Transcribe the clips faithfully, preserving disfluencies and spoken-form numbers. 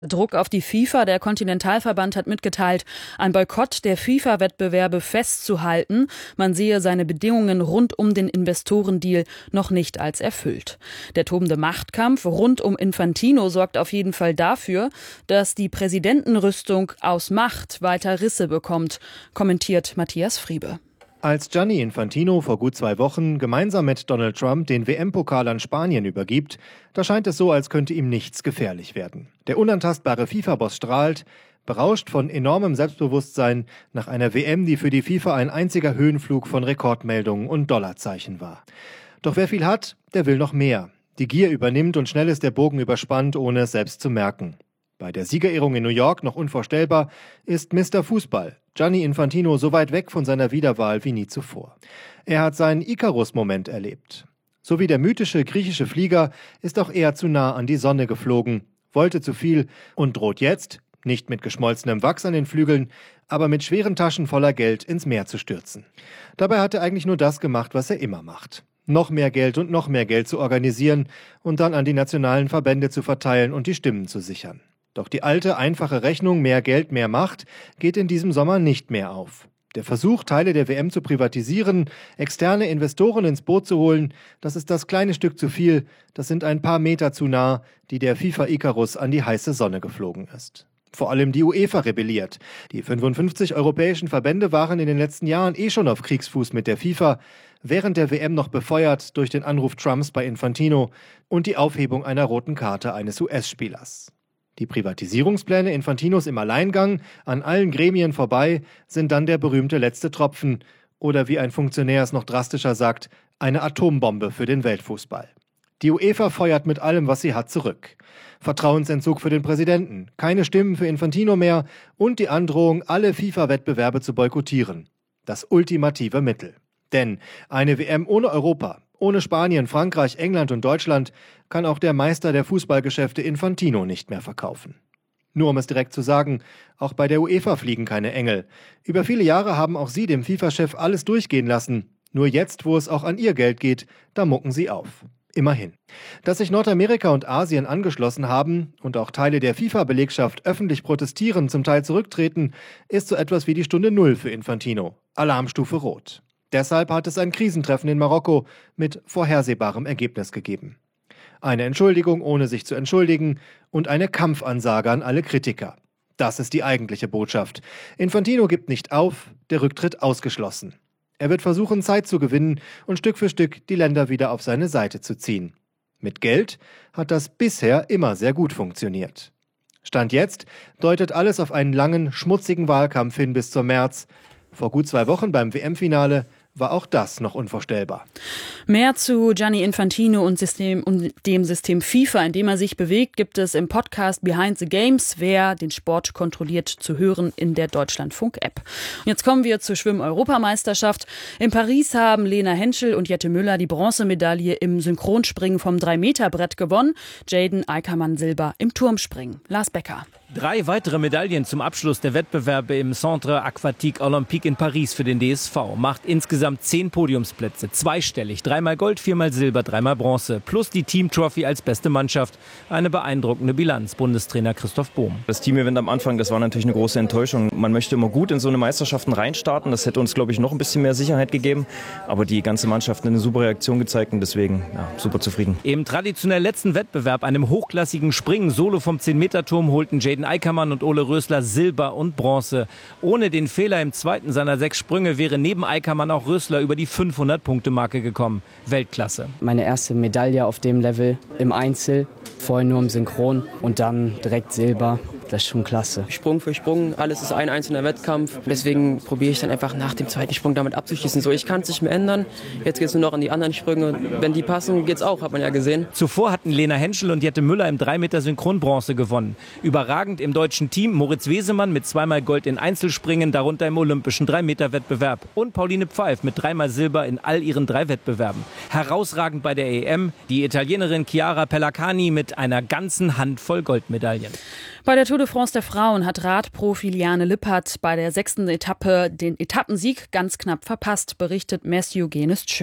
Druck auf die FIFA. Der Kontinentalverband hat mitgeteilt, ein Boykott der FIFA-Wettbewerbe festzuhalten. Man sehe seine Bedingungen rund um den Investorendeal noch nicht als erfüllt. Der tobende Machtkampf rund um Infantino sorgt auf jeden Fall dafür, dass die Präsidentenrüstung aus Macht weiter Risse bekommt, kommentiert Matthias Friebe. Als Gianni Infantino vor gut zwei Wochen gemeinsam mit Donald Trump den W M-Pokal an Spanien übergibt, da scheint es so, als könnte ihm nichts gefährlich werden. Der unantastbare FIFA-Boss strahlt, berauscht von enormem Selbstbewusstsein nach einer W M, die für die FIFA ein einziger Höhenflug von Rekordmeldungen und Dollarzeichen war. Doch wer viel hat, der will noch mehr. Die Gier übernimmt und schnell ist der Bogen überspannt, ohne es selbst zu merken. Bei der Siegerehrung in New York, noch unvorstellbar, ist Mister Fußball, Gianni Infantino, so weit weg von seiner Wiederwahl wie nie zuvor. Er hat seinen Ikarus-Moment erlebt. So wie der mythische griechische Flieger ist auch er zu nah an die Sonne geflogen, wollte zu viel und droht jetzt, nicht mit geschmolzenem Wachs an den Flügeln, aber mit schweren Taschen voller Geld ins Meer zu stürzen. Dabei hat er eigentlich nur das gemacht, was er immer macht. Noch mehr Geld und noch mehr Geld zu organisieren und dann an die nationalen Verbände zu verteilen und die Stimmen zu sichern. Doch die alte, einfache Rechnung mehr Geld, mehr Macht geht in diesem Sommer nicht mehr auf. Der Versuch, Teile der W M zu privatisieren, externe Investoren ins Boot zu holen, das ist das kleine Stück zu viel, das sind ein paar Meter zu nah, die der FIFA Icarus an die heiße Sonne geflogen ist. Vor allem die UEFA rebelliert. Die fünfundfünfzig europäischen Verbände waren in den letzten Jahren eh schon auf Kriegsfuß mit der FIFA, während der W M noch befeuert durch den Anruf Trumps bei Infantino und die Aufhebung einer roten Karte eines U S-Spielers. Die Privatisierungspläne Infantinos im Alleingang, an allen Gremien vorbei, sind dann der berühmte letzte Tropfen oder wie ein Funktionär es noch drastischer sagt, eine Atombombe für den Weltfußball. Die UEFA feuert mit allem, was sie hat, zurück. Vertrauensentzug für den Präsidenten, keine Stimmen für Infantino mehr und die Androhung, alle FIFA-Wettbewerbe zu boykottieren. Das ultimative Mittel. Denn eine W M ohne Europa, ohne Spanien, Frankreich, England und Deutschland kann auch der Meister der Fußballgeschäfte Infantino nicht mehr verkaufen. Nur um es direkt zu sagen, auch bei der UEFA fliegen keine Engel. Über viele Jahre haben auch sie dem FIFA-Chef alles durchgehen lassen. Nur jetzt, wo es auch an ihr Geld geht, da mucken sie auf. Immerhin. Dass sich Nordamerika und Asien angeschlossen haben und auch Teile der FIFA-Belegschaft öffentlich protestieren, zum Teil zurücktreten, ist so etwas wie die Stunde Null für Infantino. Alarmstufe Rot. Deshalb hat es ein Krisentreffen in Marokko mit vorhersehbarem Ergebnis gegeben. Eine Entschuldigung, ohne sich zu entschuldigen, und eine Kampfansage an alle Kritiker. Das ist die eigentliche Botschaft. Infantino gibt nicht auf, der Rücktritt ausgeschlossen. Er wird versuchen, Zeit zu gewinnen und Stück für Stück die Länder wieder auf seine Seite zu ziehen. Mit Geld hat das bisher immer sehr gut funktioniert. Stand jetzt deutet alles auf einen langen, schmutzigen Wahlkampf hin bis zum März. Vor gut zwei Wochen beim W M-Finale war auch das noch unvorstellbar. Mehr zu Gianni Infantino und, System, und dem System FIFA, in dem er sich bewegt, gibt es im Podcast Behind the Games, wer den Sport kontrolliert, zu hören in der Deutschlandfunk-App. Und jetzt kommen wir zur Schwimm-Europameisterschaft. In Paris haben Lena Henschel und Jette Müller die Bronzemedaille im Synchronspringen vom drei Meter Brett gewonnen. Jaden Eickermann Silber im Turmspringen. Lars Becker. Drei weitere Medaillen zum Abschluss der Wettbewerbe im Centre Aquatique Olympique in Paris für den D S V. Macht insgesamt zehn Podiumsplätze, zweistellig, dreimal Gold, viermal Silber, dreimal Bronze, plus die Team-Trophy als beste Mannschaft. Eine beeindruckende Bilanz, Bundestrainer Christoph Bohm. Das Team-Event am Anfang, das war natürlich eine große Enttäuschung. Man möchte immer gut in so eine Meisterschaften reinstarten. Das hätte uns, glaube ich, noch ein bisschen mehr Sicherheit gegeben. Aber die ganze Mannschaft hat eine super Reaktion gezeigt und deswegen ja, super zufrieden. Im traditionell letzten Wettbewerb, einem hochklassigen Springen, Solo vom zehn Meter Turm, holten Jaden Eickermann und Ole Rösler Silber und Bronze. Ohne den Fehler im zweiten seiner sechs Sprünge wäre neben Eickermann auch Rösler über die fünfhundert-Punkte-Marke gekommen. Weltklasse. Meine erste Medaille auf dem Level im Einzel, vorher nur im Synchron und dann direkt Silber. Das ist schon klasse. Sprung für Sprung, alles ist ein einzelner Wettkampf. Deswegen probiere ich dann einfach nach dem zweiten Sprung damit abzuschließen. So, ich kann es nicht mehr ändern. Jetzt geht es nur noch an die anderen Sprünge. Wenn die passen, geht's auch, hat man ja gesehen. Zuvor hatten Lena Henschel und Jette Müller im drei Meter Synchronbronze gewonnen. Überragend im deutschen Team Moritz Wesemann mit zweimal Gold in Einzelspringen, darunter im olympischen drei Meter Wettbewerb. Und Pauline Pfeif mit dreimal Silber in all ihren drei Wettbewerben. Herausragend bei der E M die Italienerin Chiara Pellacani mit einer ganzen Handvoll Goldmedaillen. Bei der Tour de France der Frauen hat Radprofi Liane Lippert bei der sechsten Etappe den Etappensieg ganz knapp verpasst, berichtet Matthew Genest schön.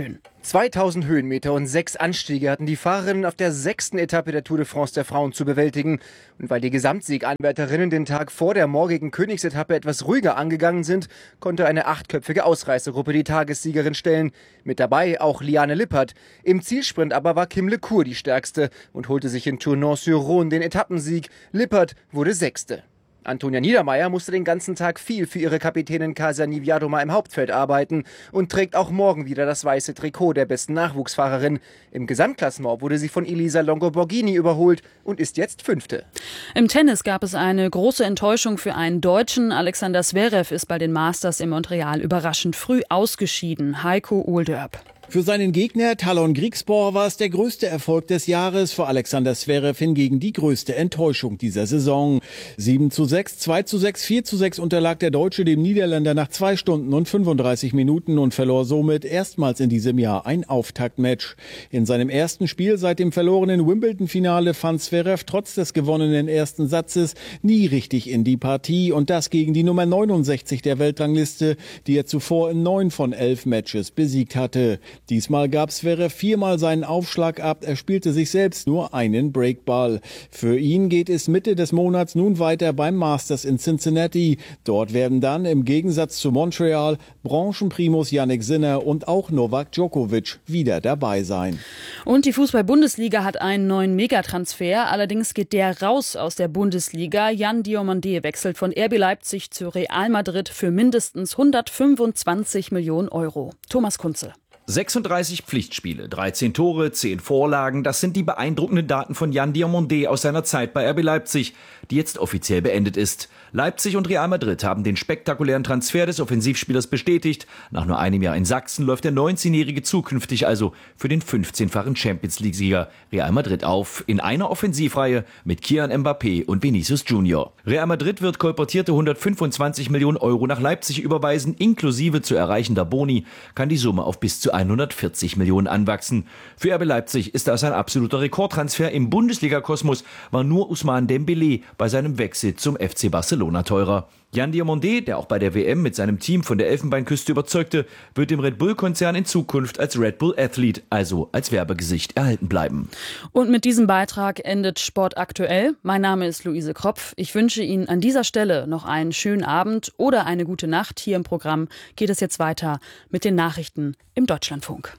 zweitausend Höhenmeter und sechs Anstiege hatten die Fahrerinnen auf der sechsten Etappe der Tour de France der Frauen zu bewältigen. Und weil die Gesamtsieganwärterinnen den Tag vor der morgigen Königsetappe etwas ruhiger angegangen sind, konnte eine achtköpfige Ausreißergruppe die Tagessiegerin stellen. Mit dabei auch Liane Lippert. Im Zielsprint aber war Kim LeCour die stärkste und holte sich in Tournon-sur-Rhône den Etappensieg. Lippert wurde Sechste. Antonia Niedermeier musste den ganzen Tag viel für ihre Kapitänin Kasia Niewiadoma im Hauptfeld arbeiten und trägt auch morgen wieder das weiße Trikot der besten Nachwuchsfahrerin. Im Gesamtklassement wurde sie von Elisa Longo-Borghini überholt und ist jetzt Fünfte. Im Tennis gab es eine große Enttäuschung für einen Deutschen. Alexander Zverev ist bei den Masters in Montreal überraschend früh ausgeschieden. Heiko Ohlderb. Für seinen Gegner Talon Griekspoor war es der größte Erfolg des Jahres, für Alexander Zverev hingegen die größte Enttäuschung dieser Saison. sieben zu sechs, zwei zu sechs, vier zu sechs unterlag der Deutsche dem Niederländer nach zwei Stunden und fünfunddreißig Minuten und verlor somit erstmals in diesem Jahr ein Auftaktmatch. In seinem ersten Spiel seit dem verlorenen Wimbledon-Finale fand Zverev trotz des gewonnenen ersten Satzes nie richtig in die Partie und das gegen die Nummer neunundsechzig der Weltrangliste, die er zuvor in neun von elf Matches besiegt hatte. Diesmal gab Zverev viermal seinen Aufschlag ab, er spielte sich selbst nur einen Breakball. Für ihn geht es Mitte des Monats nun weiter beim Masters in Cincinnati. Dort werden dann im Gegensatz zu Montreal Branchenprimus Jannik Sinner und auch Novak Djokovic wieder dabei sein. Und die Fußball-Bundesliga hat einen neuen Megatransfer, allerdings geht der raus aus der Bundesliga. Jan Diomandé wechselt von R B Leipzig zu Real Madrid für mindestens hundertfünfundzwanzig Millionen Euro. Thomas Kunze. sechsunddreißig Pflichtspiele, dreizehn Tore, zehn Vorlagen, das sind die beeindruckenden Daten von Jan Diomandé aus seiner Zeit bei R B Leipzig, die jetzt offiziell beendet ist. Leipzig und Real Madrid haben den spektakulären Transfer des Offensivspielers bestätigt. Nach nur einem Jahr in Sachsen läuft der neunzehnjährige zukünftig also für den fünfzehnfachen Champions-League-Sieger Real Madrid auf, in einer Offensivreihe mit Kylian Mbappé und Vinicius Junior. Real Madrid wird kolportierte hundertfünfundzwanzig Millionen Euro nach Leipzig überweisen, inklusive zu erreichender Boni kann die Summe auf bis zu hundertvierzig Millionen anwachsen. Für R B Leipzig ist das ein absoluter Rekordtransfer. Im Bundesliga-Kosmos war nur Ousmane Dembélé bei seinem Wechsel zum F C Barcelona teurer. Jan Diomandé, der auch bei der W M mit seinem Team von der Elfenbeinküste überzeugte, wird dem Red Bull-Konzern in Zukunft als Red Bull Athlete, also als Werbegesicht, erhalten bleiben. Und mit diesem Beitrag endet Sport aktuell. Mein Name ist Luise Kropf. Ich wünsche Ihnen an dieser Stelle noch einen schönen Abend oder eine gute Nacht. Hier im Programm geht es jetzt weiter mit den Nachrichten im Deutschlandfunk.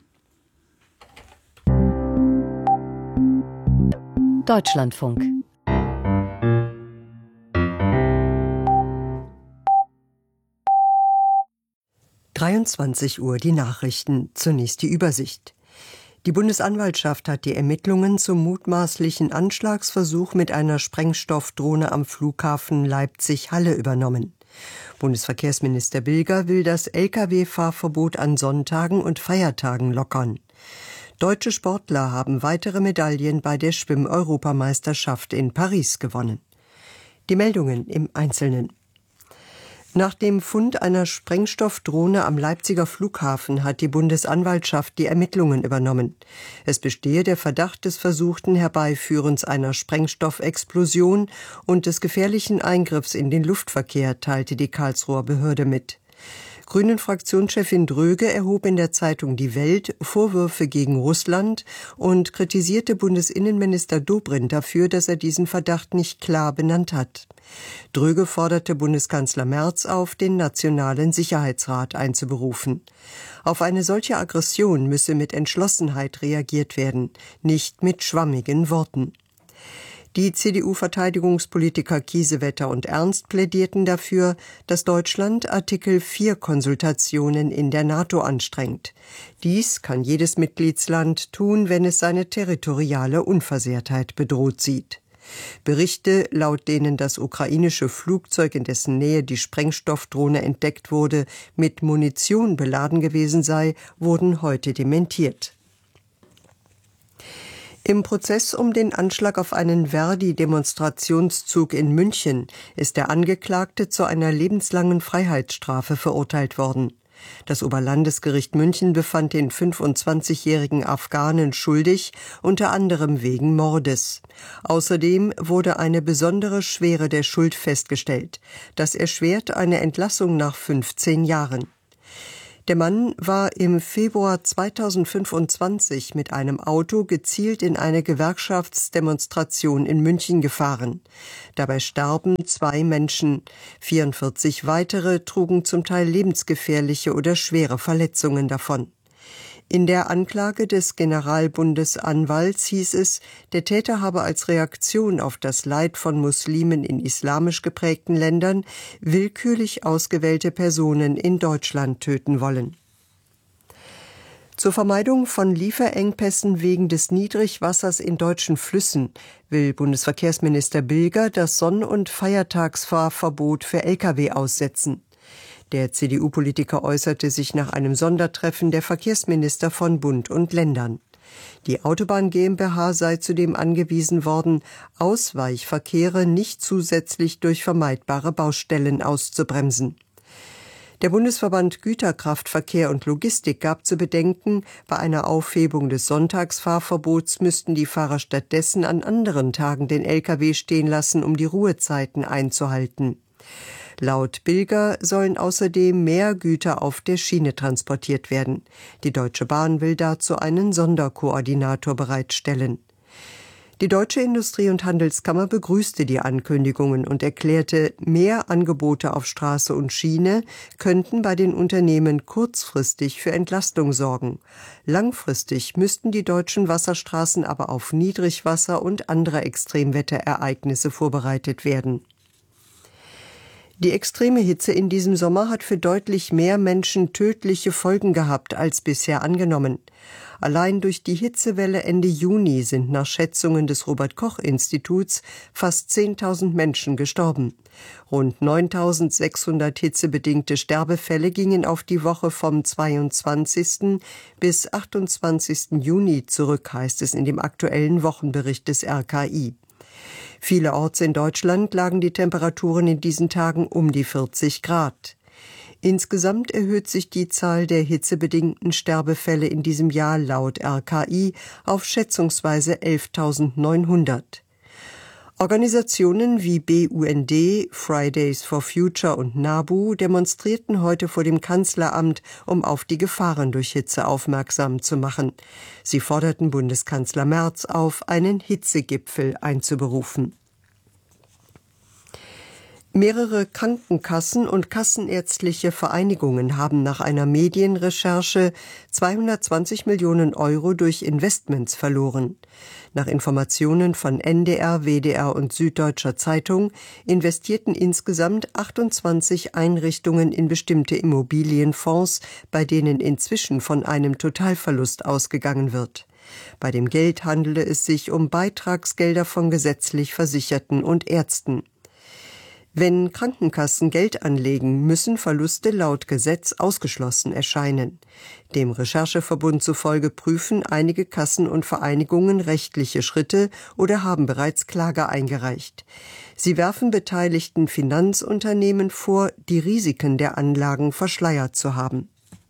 Deutschlandfunk. dreiundzwanzig Uhr die Nachrichten. Zunächst die Übersicht. Die Bundesanwaltschaft hat die Ermittlungen zum mutmaßlichen Anschlagsversuch mit einer Sprengstoffdrohne am Flughafen Leipzig-Halle übernommen. Bundesverkehrsminister Bilger will das L K W-Fahrverbot an Sonntagen und Feiertagen lockern. Deutsche Sportler haben weitere Medaillen bei der Schwimm-Europameisterschaft in Paris gewonnen. Die Meldungen im Einzelnen. Nach dem Fund einer Sprengstoffdrohne am Leipziger Flughafen hat die Bundesanwaltschaft die Ermittlungen übernommen. Es bestehe der Verdacht des versuchten Herbeiführens einer Sprengstoffexplosion und des gefährlichen Eingriffs in den Luftverkehr, teilte die Karlsruher Behörde mit. Grünen-Fraktionschefin Dröge erhob in der Zeitung Die Welt Vorwürfe gegen Russland und kritisierte Bundesinnenminister Dobrindt dafür, dass er diesen Verdacht nicht klar benannt hat. Dröge forderte Bundeskanzler Merz auf, den Nationalen Sicherheitsrat einzuberufen. Auf eine solche Aggression müsse mit Entschlossenheit reagiert werden, nicht mit schwammigen Worten. Die C D U-Verteidigungspolitiker Kiesewetter und Ernst plädierten dafür, dass Deutschland Artikel vier Konsultationen in der NATO anstrengt. Dies kann jedes Mitgliedsland tun, wenn es seine territoriale Unversehrtheit bedroht sieht. Berichte, laut denen das ukrainische Flugzeug, in dessen Nähe die Sprengstoffdrohne entdeckt wurde, mit Munition beladen gewesen sei, wurden heute dementiert. Im Prozess um den Anschlag auf einen Verdi-Demonstrationszug in München ist der Angeklagte zu einer lebenslangen Freiheitsstrafe verurteilt worden. Das Oberlandesgericht München befand den fünfundzwanzigjährigen Afghanen schuldig, unter anderem wegen Mordes. Außerdem wurde eine besondere Schwere der Schuld festgestellt. Das erschwert eine Entlassung nach fünfzehn Jahren. Der Mann war im Februar zweitausendfünfundzwanzig mit einem Auto gezielt in eine Gewerkschaftsdemonstration in München gefahren. Dabei starben zwei Menschen. vierundvierzig weitere trugen zum Teil lebensgefährliche oder schwere Verletzungen davon. In der Anklage des Generalbundesanwalts hieß es, der Täter habe als Reaktion auf das Leid von Muslimen in islamisch geprägten Ländern willkürlich ausgewählte Personen in Deutschland töten wollen. Zur Vermeidung von Lieferengpässen wegen des Niedrigwassers in deutschen Flüssen will Bundesverkehrsminister Bilger das Sonn- und Feiertagsfahrverbot für L K W aussetzen. Der C D U-Politiker äußerte sich nach einem Sondertreffen der Verkehrsminister von Bund und Ländern. Die Autobahn GmbH sei zudem angewiesen worden, Ausweichverkehre nicht zusätzlich durch vermeidbare Baustellen auszubremsen. Der Bundesverband Güterkraftverkehr und Logistik gab zu bedenken, bei einer Aufhebung des Sonntagsfahrverbots müssten die Fahrer stattdessen an anderen Tagen den L K W stehen lassen, um die Ruhezeiten einzuhalten. Laut Bilger sollen außerdem mehr Güter auf der Schiene transportiert werden. Die Deutsche Bahn will dazu einen Sonderkoordinator bereitstellen. Die Deutsche Industrie- und Handelskammer begrüßte die Ankündigungen und erklärte, mehr Angebote auf Straße und Schiene könnten bei den Unternehmen kurzfristig für Entlastung sorgen. Langfristig müssten die deutschen Wasserstraßen aber auf Niedrigwasser und andere Extremwetterereignisse vorbereitet werden. Die extreme Hitze in diesem Sommer hat für deutlich mehr Menschen tödliche Folgen gehabt als bisher angenommen. Allein durch die Hitzewelle Ende Juni sind nach Schätzungen des Robert-Koch-Instituts fast zehntausend Menschen gestorben. Rund neuntausendsechshundert hitzebedingte Sterbefälle gingen auf die Woche vom zweiundzwanzigsten bis achtundzwanzigsten Juni zurück, heißt es in dem aktuellen Wochenbericht des R K I. Vielerorts in Deutschland lagen die Temperaturen in diesen Tagen um die vierzig Grad. Insgesamt erhöht sich die Zahl der hitzebedingten Sterbefälle in diesem Jahr laut R K I auf schätzungsweise elftausendneunhundert. Organisationen wie B U N D, Fridays for Future und NABU demonstrierten heute vor dem Kanzleramt, um auf die Gefahren durch Hitze aufmerksam zu machen. Sie forderten Bundeskanzler Merz auf, einen Hitzegipfel einzuberufen. Mehrere Krankenkassen und kassenärztliche Vereinigungen haben nach einer Medienrecherche zweihundertzwanzig Millionen Euro durch Investments verloren. Nach Informationen von N D R, W D R und Süddeutscher Zeitung investierten insgesamt achtundzwanzig Einrichtungen in bestimmte Immobilienfonds, bei denen inzwischen von einem Totalverlust ausgegangen wird. Bei dem Geld handele es sich um Beitragsgelder von gesetzlich Versicherten und Ärzten. Wenn Krankenkassen Geld anlegen, müssen Verluste laut Gesetz ausgeschlossen erscheinen. Dem Rechercheverbund zufolge prüfen einige Kassen und Vereinigungen rechtliche Schritte oder haben bereits Klage eingereicht. Sie werfen beteiligten Finanzunternehmen vor, die Risiken der Anlagen verschleiert zu haben.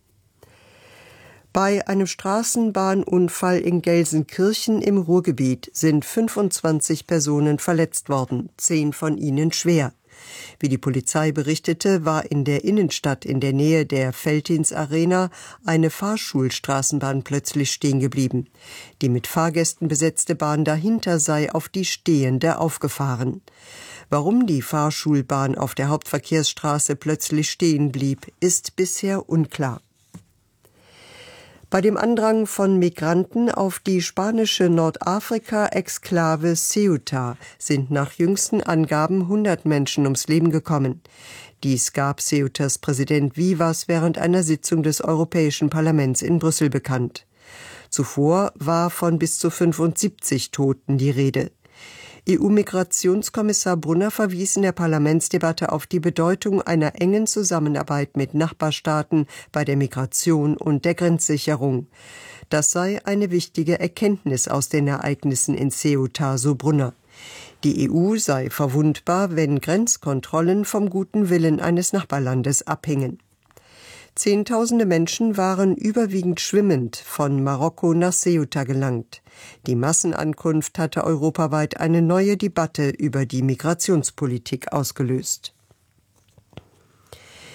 Bei einem Straßenbahnunfall in Gelsenkirchen im Ruhrgebiet sind fünfundzwanzig Personen verletzt worden, zehn von ihnen schwer. Wie die Polizei berichtete, war in der Innenstadt in der Nähe der Veltins Arena eine Fahrschulstraßenbahn plötzlich stehen geblieben. Die mit Fahrgästen besetzte Bahn dahinter sei auf die stehende aufgefahren. Warum die Fahrschulbahn auf der Hauptverkehrsstraße plötzlich stehen blieb, ist bisher unklar. Bei dem Andrang von Migranten auf die spanische Nordafrika-Exklave Ceuta sind nach jüngsten Angaben hundert Menschen ums Leben gekommen. Dies gab Ceutas Präsident Vivas während einer Sitzung des Europäischen Parlaments in Brüssel bekannt. Zuvor war von bis zu fünfundsiebzig Toten die Rede. E U-Migrationskommissar Brunner verwies in der Parlamentsdebatte auf die Bedeutung einer engen Zusammenarbeit mit Nachbarstaaten bei der Migration und der Grenzsicherung. Das sei eine wichtige Erkenntnis aus den Ereignissen in Ceuta, so Brunner. Die E U sei verwundbar, wenn Grenzkontrollen vom guten Willen eines Nachbarlandes abhängen. Zehntausende Menschen waren überwiegend schwimmend von Marokko nach Ceuta gelangt. Die Massenankunft hatte europaweit eine neue Debatte über die Migrationspolitik ausgelöst.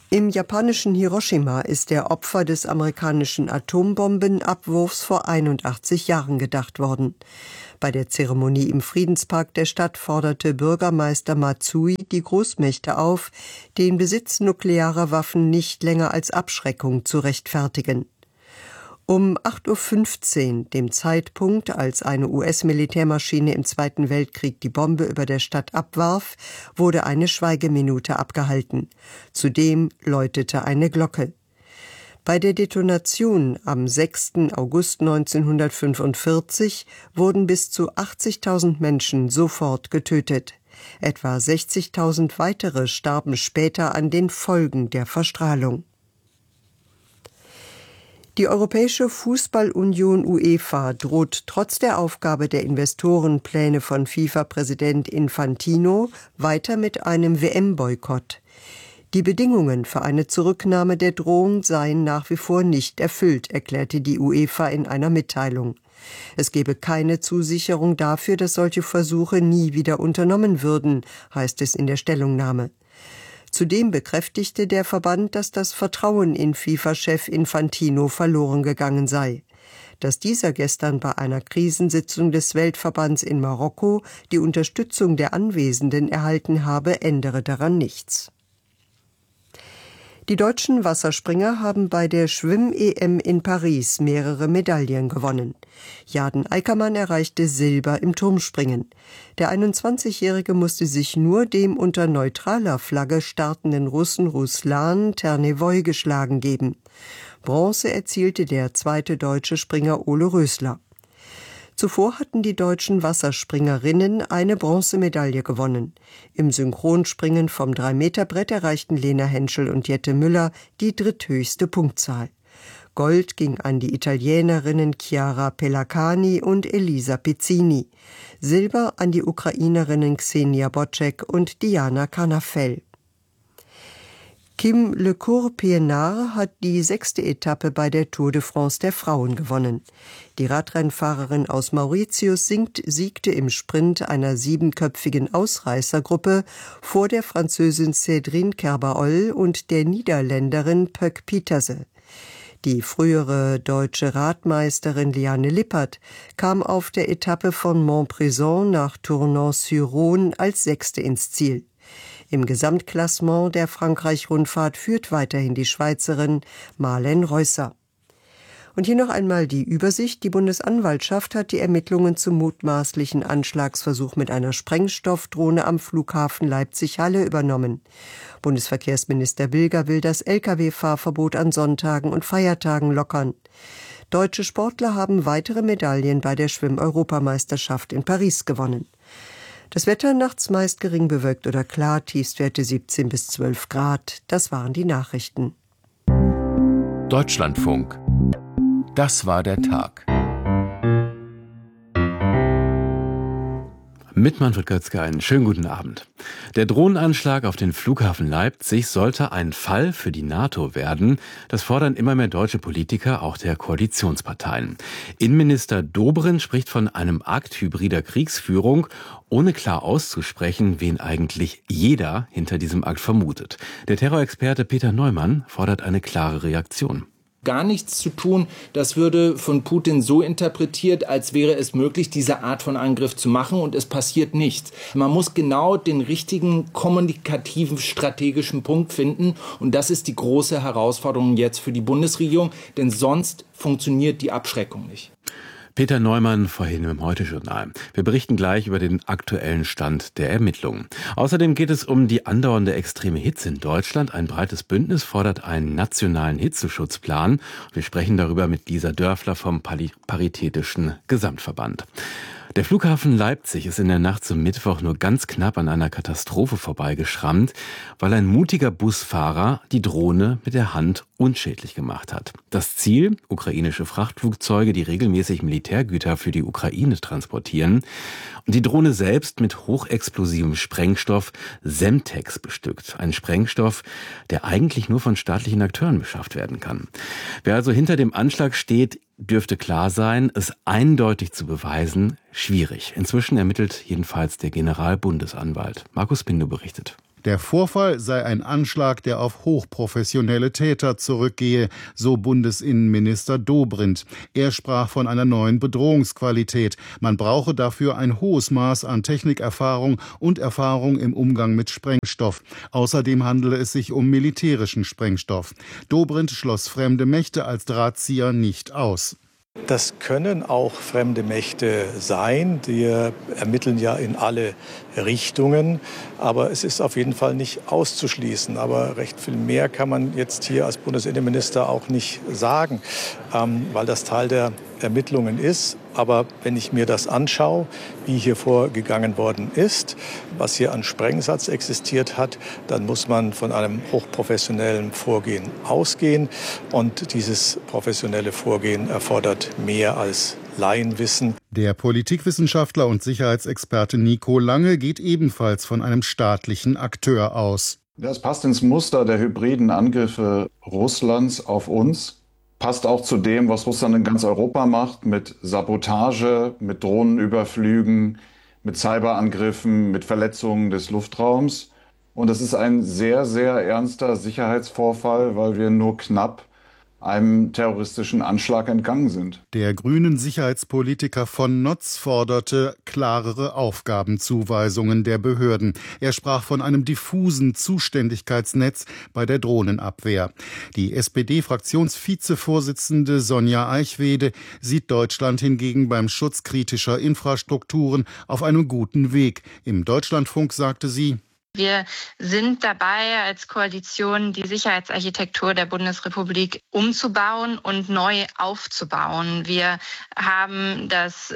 Im japanischen Hiroshima ist der Opfer des amerikanischen Atombombenabwurfs vor einundachtzig Jahren gedacht worden. Bei der Zeremonie im Friedenspark der Stadt forderte Bürgermeister Matsui die Großmächte auf, den Besitz nuklearer Waffen nicht länger als Abschreckung zu rechtfertigen. Um acht Uhr fünfzehn, dem Zeitpunkt, als eine U S-Militärmaschine im Zweiten Weltkrieg die Bombe über der Stadt abwarf, wurde eine Schweigeminute abgehalten. Zudem läutete eine Glocke. Bei der Detonation am sechsten August neunzehnhundertfünfundvierzig wurden bis zu achtzigtausend Menschen sofort getötet. Etwa sechzigtausend weitere starben später an den Folgen der Verstrahlung. Die Europäische Fußballunion UEFA droht trotz der Aufgabe der Investorenpläne von FIFA-Präsident Infantino weiter mit einem W M-Boykott. Die Bedingungen für eine Zurücknahme der Drohung seien nach wie vor nicht erfüllt, erklärte die UEFA in einer Mitteilung. Es gebe keine Zusicherung dafür, dass solche Versuche nie wieder unternommen würden, heißt es in der Stellungnahme. Zudem bekräftigte der Verband, dass das Vertrauen in FIFA-Chef Infantino verloren gegangen sei. Dass dieser gestern bei einer Krisensitzung des Weltverbands in Marokko die Unterstützung der Anwesenden erhalten habe, ändere daran nichts. Die deutschen Wasserspringer haben bei der Schwimm-E M in Paris mehrere Medaillen gewonnen. Jaden Eickermann erreichte Silber im Turmspringen. Der einundzwanzigjährige musste sich nur dem unter neutraler Flagge startenden Russen Ruslan Ternevoy geschlagen geben. Bronze erzielte der zweite deutsche Springer Ole Rösler. Zuvor hatten die deutschen Wasserspringerinnen eine Bronzemedaille gewonnen. Im Synchronspringen vom drei Meter Brett erreichten Lena Henschel und Jette Müller die dritthöchste Punktzahl. Gold ging an die Italienerinnen Chiara Pellacani und Elisa Pizzini. Silber an die Ukrainerinnen Ksenia Bocek und Diana Canafel. Kim Lecourt-Pienaar hat die sechste Etappe bei der Tour de France der Frauen gewonnen. Die Radrennfahrerin aus Mauritius singt, siegte im Sprint einer siebenköpfigen Ausreißergruppe vor der Französin Cédrine Kerbaol und der Niederländerin Pöck Pieterse. Die frühere deutsche Radmeisterin Liane Lippert kam auf der Etappe von Montbrison nach Tournon-sur-Rhône als Sechste ins Ziel. Im Gesamtklassement der Frankreich-Rundfahrt führt weiterhin die Schweizerin Marlene Reusser. Und hier noch einmal die Übersicht. Die Bundesanwaltschaft hat die Ermittlungen zum mutmaßlichen Anschlagsversuch mit einer Sprengstoffdrohne am Flughafen Leipzig-Halle übernommen. Bundesverkehrsminister Bilger will das L K W-Fahrverbot an Sonntagen und Feiertagen lockern. Deutsche Sportler haben weitere Medaillen bei der Schwimm-Europameisterschaft in Paris gewonnen. Das Wetter nachts meist gering bewölkt oder klar, Tiefstwerte siebzehn bis zwölf Grad. Das waren die Nachrichten. Deutschlandfunk. Das war der Tag. Mit Manfred Götzke einen schönen guten Abend. Der Drohnenanschlag auf den Flughafen Leipzig sollte ein Fall für die NATO werden. Das fordern immer mehr deutsche Politiker, auch der Koalitionsparteien. Innenminister Dobrindt spricht von einem Akt hybrider Kriegsführung, ohne klar auszusprechen, wen eigentlich jeder hinter diesem Akt vermutet. Der Terrorexperte Peter Neumann fordert eine klare Reaktion. Gar nichts zu tun, das würde von Putin so interpretiert, als wäre es möglich, diese Art von Angriff zu machen, und es passiert nichts. Man muss genau den richtigen kommunikativen, strategischen Punkt finden, und das ist die große Herausforderung jetzt für die Bundesregierung, denn sonst funktioniert die Abschreckung nicht. Peter Neumann vorhin im Heute-Journal. Wir berichten gleich über den aktuellen Stand der Ermittlungen. Außerdem geht es um die andauernde extreme Hitze in Deutschland. Ein breites Bündnis fordert einen nationalen Hitzeschutzplan. Wir sprechen darüber mit Lisa Dörfler vom Paritätischen Gesamtverband. Der Flughafen Leipzig ist in der Nacht zum Mittwoch nur ganz knapp an einer Katastrophe vorbeigeschrammt, weil ein mutiger Busfahrer die Drohne mit der Hand unschädlich gemacht hat. Das Ziel: ukrainische Frachtflugzeuge, die regelmäßig Militärgüter für die Ukraine transportieren. Und die Drohne selbst mit hochexplosivem Sprengstoff Semtex bestückt. Ein Sprengstoff, der eigentlich nur von staatlichen Akteuren beschafft werden kann. Wer also hinter dem Anschlag steht, dürfte klar sein, es eindeutig zu beweisen, schwierig. Inzwischen ermittelt jedenfalls der Generalbundesanwalt. Markus Bindow berichtet. Der Vorfall sei ein Anschlag, der auf hochprofessionelle Täter zurückgehe, so Bundesinnenminister Dobrindt. Er sprach von einer neuen Bedrohungsqualität. Man brauche dafür ein hohes Maß an Technikerfahrung und Erfahrung im Umgang mit Sprengstoff. Außerdem handele es sich um militärischen Sprengstoff. Dobrindt schloss fremde Mächte als Drahtzieher nicht aus. Das können auch fremde Mächte sein. Wir ermitteln ja in alle Richtungen. Aber es ist auf jeden Fall nicht auszuschließen. Aber recht viel mehr kann man jetzt hier als Bundesinnenminister auch nicht sagen, ähm, weil das Teil der Ermittlungen ist. Aber wenn ich mir das anschaue, wie hier vorgegangen worden ist, was hier an Sprengsatz existiert hat, dann muss man von einem hochprofessionellen Vorgehen ausgehen. Und dieses professionelle Vorgehen erfordert mehr als Laienwissen. Der Politikwissenschaftler und Sicherheitsexperte Nico Lange geht ebenfalls von einem staatlichen Akteur aus. Das passt ins Muster der hybriden Angriffe Russlands auf uns. Passt auch zu dem, was Russland in ganz Europa macht, mit Sabotage, mit Drohnenüberflügen, mit Cyberangriffen, mit Verletzungen des Luftraums. Und es ist ein sehr, sehr ernster Sicherheitsvorfall, weil wir nur knapp einem terroristischen Anschlag entgangen sind. Der grünen Sicherheitspolitiker von Notz forderte klarere Aufgabenzuweisungen der Behörden. Er sprach von einem diffusen Zuständigkeitsnetz bei der Drohnenabwehr. Die S P D-Fraktionsvizevorsitzende Sonja Eichwede sieht Deutschland hingegen beim Schutz kritischer Infrastrukturen auf einem guten Weg. Im Deutschlandfunk sagte sie: Wir sind dabei, als Koalition die Sicherheitsarchitektur der Bundesrepublik umzubauen und neu aufzubauen. Wir haben das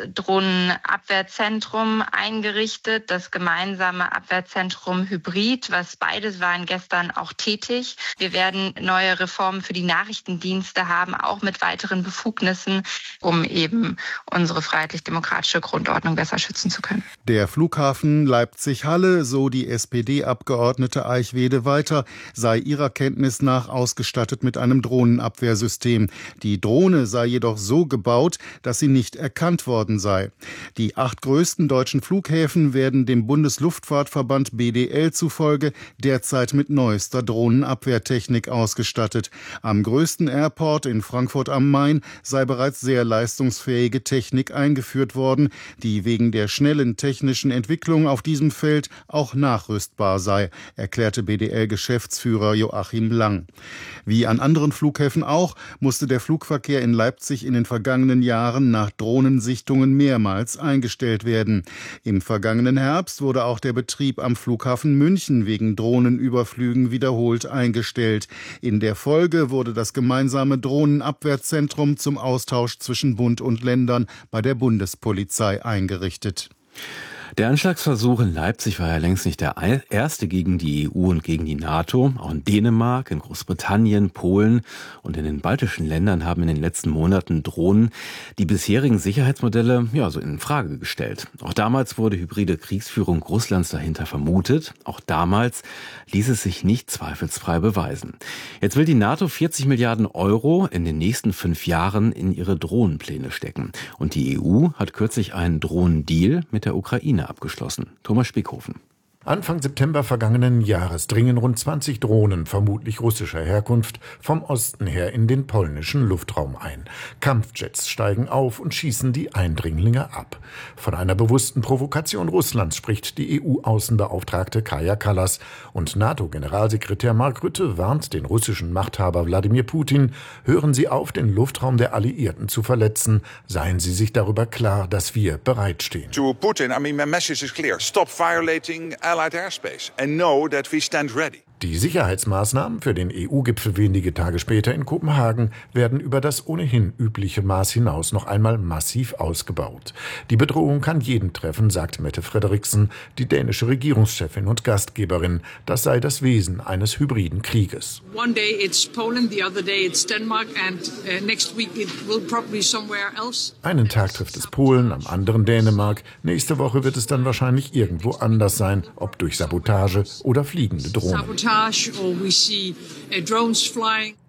Drohnenabwehrzentrum eingerichtet, das gemeinsame Abwehrzentrum Hybrid, was beides waren gestern auch tätig. Wir werden neue Reformen für die Nachrichtendienste haben, auch mit weiteren Befugnissen, um eben unsere freiheitlich-demokratische Grundordnung besser schützen zu können. Der Flughafen Leipzig-Halle, so die S P D-Abgeordnete Eichwede weiter, sei ihrer Kenntnis nach ausgestattet mit einem Drohnenabwehrsystem. Die Drohne sei jedoch so gebaut, dass sie nicht erkannt worden sei. Die acht größten deutschen Flughäfen werden dem Bundesluftfahrtverband B D L zufolge derzeit mit neuester Drohnenabwehrtechnik ausgestattet. Am größten Airport in Frankfurt am Main sei bereits sehr leistungsfähige Technik eingeführt worden, die wegen der schnellen technischen Entwicklung auf diesem Feld auch nachrüstbar sei, erklärte B D L-Geschäftsführer Joachim Lang. Wie an anderen Flughäfen auch, musste der Flugverkehr in Leipzig in den vergangenen Jahren nach Drohnensichtungen mehrmals eingestellt werden. Im vergangenen Herbst wurde auch der Betrieb am Flughafen München wegen Drohnenüberflügen wiederholt eingestellt. In der Folge wurde das gemeinsame Drohnenabwehrzentrum zum Austausch zwischen Bund und Ländern bei der Bundespolizei eingerichtet. Der Anschlagsversuch in Leipzig war ja längst nicht der erste gegen die E U und gegen die NATO. Auch in Dänemark, in Großbritannien, Polen und in den baltischen Ländern haben in den letzten Monaten Drohnen die bisherigen Sicherheitsmodelle ja so in Frage gestellt. Auch damals wurde hybride Kriegsführung Russlands dahinter vermutet. Auch damals ließ es sich nicht zweifelsfrei beweisen. Jetzt will die NATO vierzig Milliarden Euro in den nächsten fünf Jahren in ihre Drohnenpläne stecken. Und die E U hat kürzlich einen Drohnendeal mit der Ukraine abgeschlossen. Thomas Spiekhofen. Anfang September vergangenen Jahres dringen rund zwanzig Drohnen, vermutlich russischer Herkunft, vom Osten her in den polnischen Luftraum ein. Kampfjets steigen auf und schießen die Eindringlinge ab. Von einer bewussten Provokation Russlands spricht die E U-Außenbeauftragte Kaja Kallas. Und NATO-Generalsekretär Mark Rutte warnt den russischen Machthaber Wladimir Putin: Hören Sie auf, den Luftraum der Alliierten zu verletzen. Seien Sie sich darüber klar, dass wir bereitstehen. To Putin, I mean, my message is clear. Stop violating allied airspace and know that we stand ready. Die Sicherheitsmaßnahmen für den E U-Gipfel wenige Tage später in Kopenhagen werden über das ohnehin übliche Maß hinaus noch einmal massiv ausgebaut. Die Bedrohung kann jeden treffen, sagt Mette Frederiksen, die dänische Regierungschefin und Gastgeberin. Das sei das Wesen eines hybriden Krieges. One day it's Poland, the other day it's Denmark and uh, next week it will probably somewhere else. Einen Tag trifft es Polen, am anderen Dänemark. Nächste Woche wird es dann wahrscheinlich irgendwo anders sein, ob durch Sabotage oder fliegende Drohnen.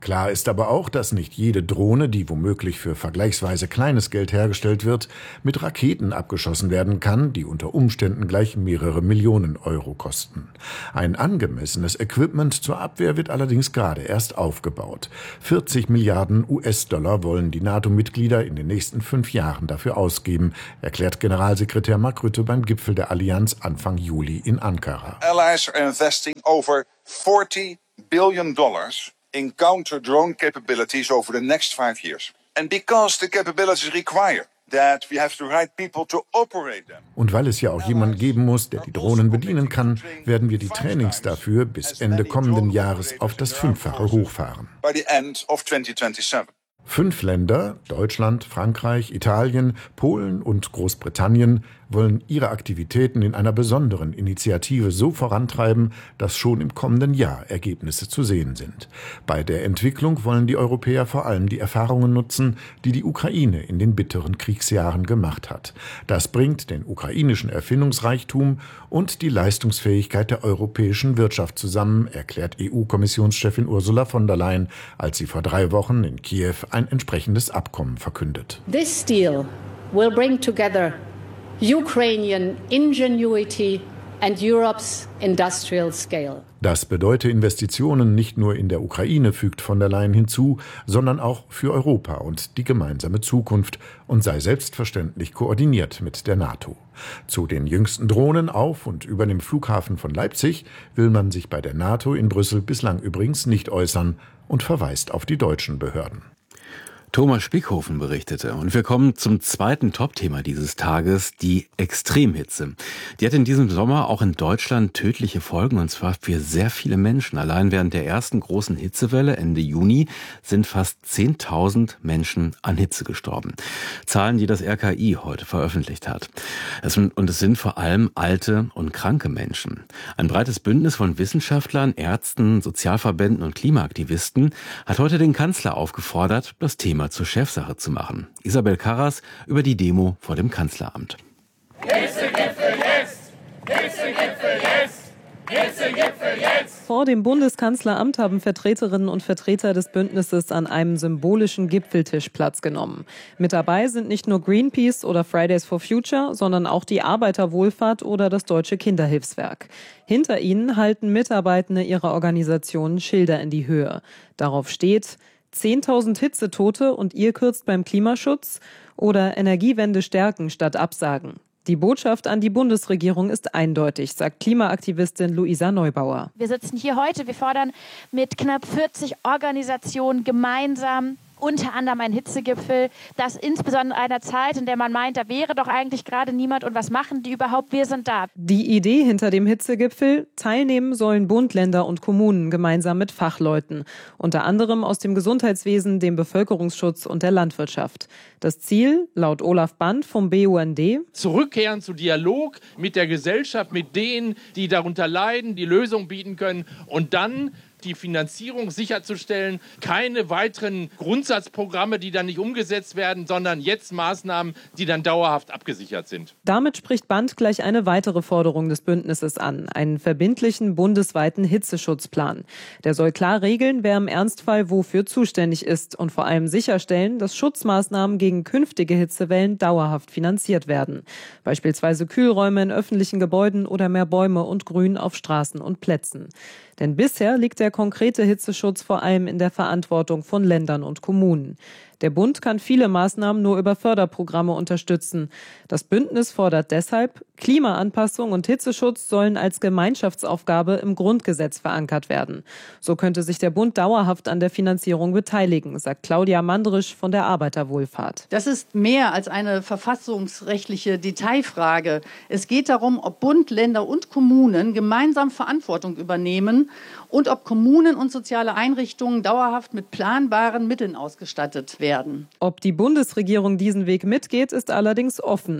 Klar ist aber auch, dass nicht jede Drohne, die womöglich für vergleichsweise kleines Geld hergestellt wird, mit Raketen abgeschossen werden kann, die unter Umständen gleich mehrere Millionen Euro kosten. Ein angemessenes Equipment zur Abwehr wird allerdings gerade erst aufgebaut. vierzig Milliarden U S-Dollar wollen die NATO-Mitglieder in den nächsten fünf Jahren dafür ausgeben, erklärt Generalsekretär Mark Rutte beim Gipfel der Allianz Anfang Juli in Ankara. Allies are investing over forty billion dollars in counter-drone capabilities over the next five years. And because the capabilities require that we have the right people to operate them. Und weil es ja auch jemanden geben muss, der die Drohnen bedienen kann, werden wir die Trainings dafür bis Ende kommenden Jahres auf das Fünffache hochfahren. By the end of twenty twenty-seven. Fünf Länder, Deutschland, Frankreich, Italien, Polen und Großbritannien, wollen ihre Aktivitäten in einer besonderen Initiative so vorantreiben, dass schon im kommenden Jahr Ergebnisse zu sehen sind. Bei der Entwicklung wollen die Europäer vor allem die Erfahrungen nutzen, die die Ukraine in den bitteren Kriegsjahren gemacht hat. Das bringt den ukrainischen Erfindungsreichtum und die Leistungsfähigkeit der europäischen Wirtschaft zusammen, erklärt E U-Kommissionschefin Ursula von der Leyen, als sie vor drei Wochen in Kiew ein entsprechendes Abkommen verkündet. This deal will bring together Ukrainian ingenuity and Europe's industrial scale. Das bedeute Investitionen nicht nur in der Ukraine, fügt von der Leyen hinzu, sondern auch für Europa und die gemeinsame Zukunft und sei selbstverständlich koordiniert mit der NATO. Zu den jüngsten Drohnen auf und über dem Flughafen von Leipzig will man sich bei der NATO in Brüssel bislang übrigens nicht äußern und verweist auf die deutschen Behörden. Thomas Spickhofen berichtete. Und wir kommen zum zweiten Top-Thema dieses Tages, die Extremhitze. Die hat in diesem Sommer auch in Deutschland tödliche Folgen, und zwar für sehr viele Menschen. Allein während der ersten großen Hitzewelle Ende Juni sind fast zehntausend Menschen an Hitze gestorben. Zahlen, die das R K I heute veröffentlicht hat. Es sind, und es sind vor allem alte und kranke Menschen. Ein breites Bündnis von Wissenschaftlern, Ärzten, Sozialverbänden und Klimaaktivisten hat heute den Kanzler aufgefordert, das Thema zur Chefsache zu machen. Isabel Karras über die Demo vor dem Kanzleramt. Hitzegipfel jetzt! Hitzegipfel jetzt! Hitzegipfel jetzt! Vor dem Bundeskanzleramt haben Vertreterinnen und Vertreter des Bündnisses an einem symbolischen Gipfeltisch Platz genommen. Mit dabei sind nicht nur Greenpeace oder Fridays for Future, sondern auch die Arbeiterwohlfahrt oder das Deutsche Kinderhilfswerk. Hinter ihnen halten Mitarbeitende ihrer Organisationen Schilder in die Höhe. Darauf steht: zehntausend Hitzetote und ihr kürzt beim Klimaschutz oder Energiewende stärken statt absagen. Die Botschaft an die Bundesregierung ist eindeutig, sagt Klimaaktivistin Luisa Neubauer. Wir sitzen hier heute, wir fordern mit knapp vierzig Organisationen gemeinsam unter anderem ein Hitzegipfel, das insbesondere in einer Zeit, in der man meint, da wäre doch eigentlich gerade niemand und was machen die überhaupt? Wir sind da. Die Idee hinter dem Hitzegipfel: teilnehmen sollen Bund, Länder und Kommunen gemeinsam mit Fachleuten, unter anderem aus dem Gesundheitswesen, dem Bevölkerungsschutz und der Landwirtschaft. Das Ziel, laut Olaf Band vom B U N D: zurückkehren zu Dialog mit der Gesellschaft, mit denen, die darunter leiden, die Lösung bieten können und dann die Finanzierung sicherzustellen, keine weiteren Grundsatzprogramme, die dann nicht umgesetzt werden, sondern jetzt Maßnahmen, die dann dauerhaft abgesichert sind. Damit spricht Band gleich eine weitere Forderung des Bündnisses an, einen verbindlichen bundesweiten Hitzeschutzplan. Der soll klar regeln, wer im Ernstfall wofür zuständig ist und vor allem sicherstellen, dass Schutzmaßnahmen gegen künftige Hitzewellen dauerhaft finanziert werden. Beispielsweise Kühlräume in öffentlichen Gebäuden oder mehr Bäume und Grün auf Straßen und Plätzen. Denn bisher liegt der konkrete Hitzeschutz vor allem in der Verantwortung von Ländern und Kommunen. Der Bund kann viele Maßnahmen nur über Förderprogramme unterstützen. Das Bündnis fordert deshalb, Klimaanpassung und Hitzeschutz sollen als Gemeinschaftsaufgabe im Grundgesetz verankert werden. So könnte sich der Bund dauerhaft an der Finanzierung beteiligen, sagt Claudia Mandrisch von der Arbeiterwohlfahrt. Das ist mehr als eine verfassungsrechtliche Detailfrage. Es geht darum, ob Bund, Länder und Kommunen gemeinsam Verantwortung übernehmen und ob Kommunen und soziale Einrichtungen dauerhaft mit planbaren Mitteln ausgestattet werden. Ob die Bundesregierung diesen Weg mitgeht, ist allerdings offen.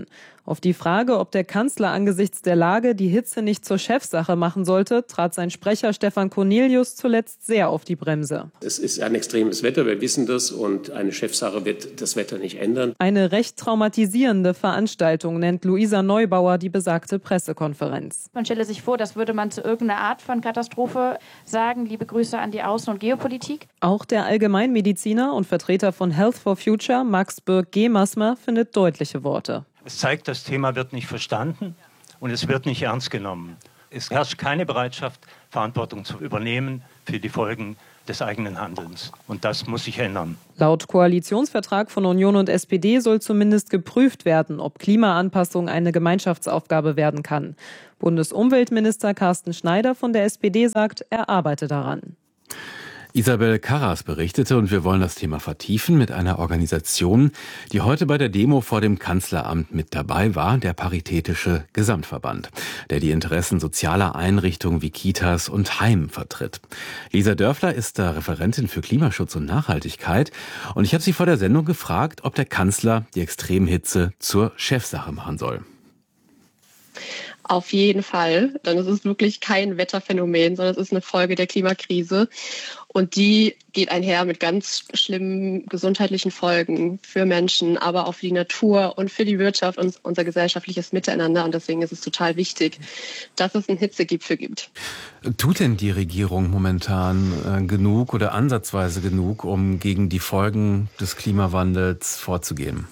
Auf die Frage, ob der Kanzler angesichts der Lage die Hitze nicht zur Chefsache machen sollte, trat sein Sprecher Stefan Cornelius zuletzt sehr auf die Bremse. Es ist ein extremes Wetter, wir wissen das, und eine Chefsache wird das Wetter nicht ändern. Eine recht traumatisierende Veranstaltung nennt Luisa Neubauer die besagte Pressekonferenz. Man stelle sich vor, das würde man zu irgendeiner Art von Katastrophe sagen. Liebe Grüße an die Außen- und Geopolitik. Auch der Allgemeinmediziner und Vertreter von Health for Future, Max Birk-Gemasmer, findet deutliche Worte. Es zeigt, das Thema wird nicht verstanden und es wird nicht ernst genommen. Es herrscht keine Bereitschaft, Verantwortung zu übernehmen für die Folgen des eigenen Handelns. Und das muss sich ändern. Laut Koalitionsvertrag von Union und S P D soll zumindest geprüft werden, ob Klimaanpassung eine Gemeinschaftsaufgabe werden kann. Bundesumweltminister Carsten Schneider von der S P D sagt, er arbeite daran. Isabel Karras berichtete, und wir wollen das Thema vertiefen mit einer Organisation, die heute bei der Demo vor dem Kanzleramt mit dabei war, der Paritätische Gesamtverband, der die Interessen sozialer Einrichtungen wie Kitas und Heimen vertritt. Lisa Dörfler ist da Referentin für Klimaschutz und Nachhaltigkeit, und ich habe sie vor der Sendung gefragt, ob der Kanzler die Extremhitze zur Chefsache machen soll. Auf jeden Fall, denn es ist wirklich kein Wetterphänomen, sondern es ist eine Folge der Klimakrise. Und die geht einher mit ganz schlimmen gesundheitlichen Folgen für Menschen, aber auch für die Natur und für die Wirtschaft und unser gesellschaftliches Miteinander. Und deswegen ist es total wichtig, dass es einen Hitzegipfel gibt. Tut denn die Regierung momentan äh, genug oder ansatzweise genug, um gegen die Folgen des Klimawandels vorzugehen?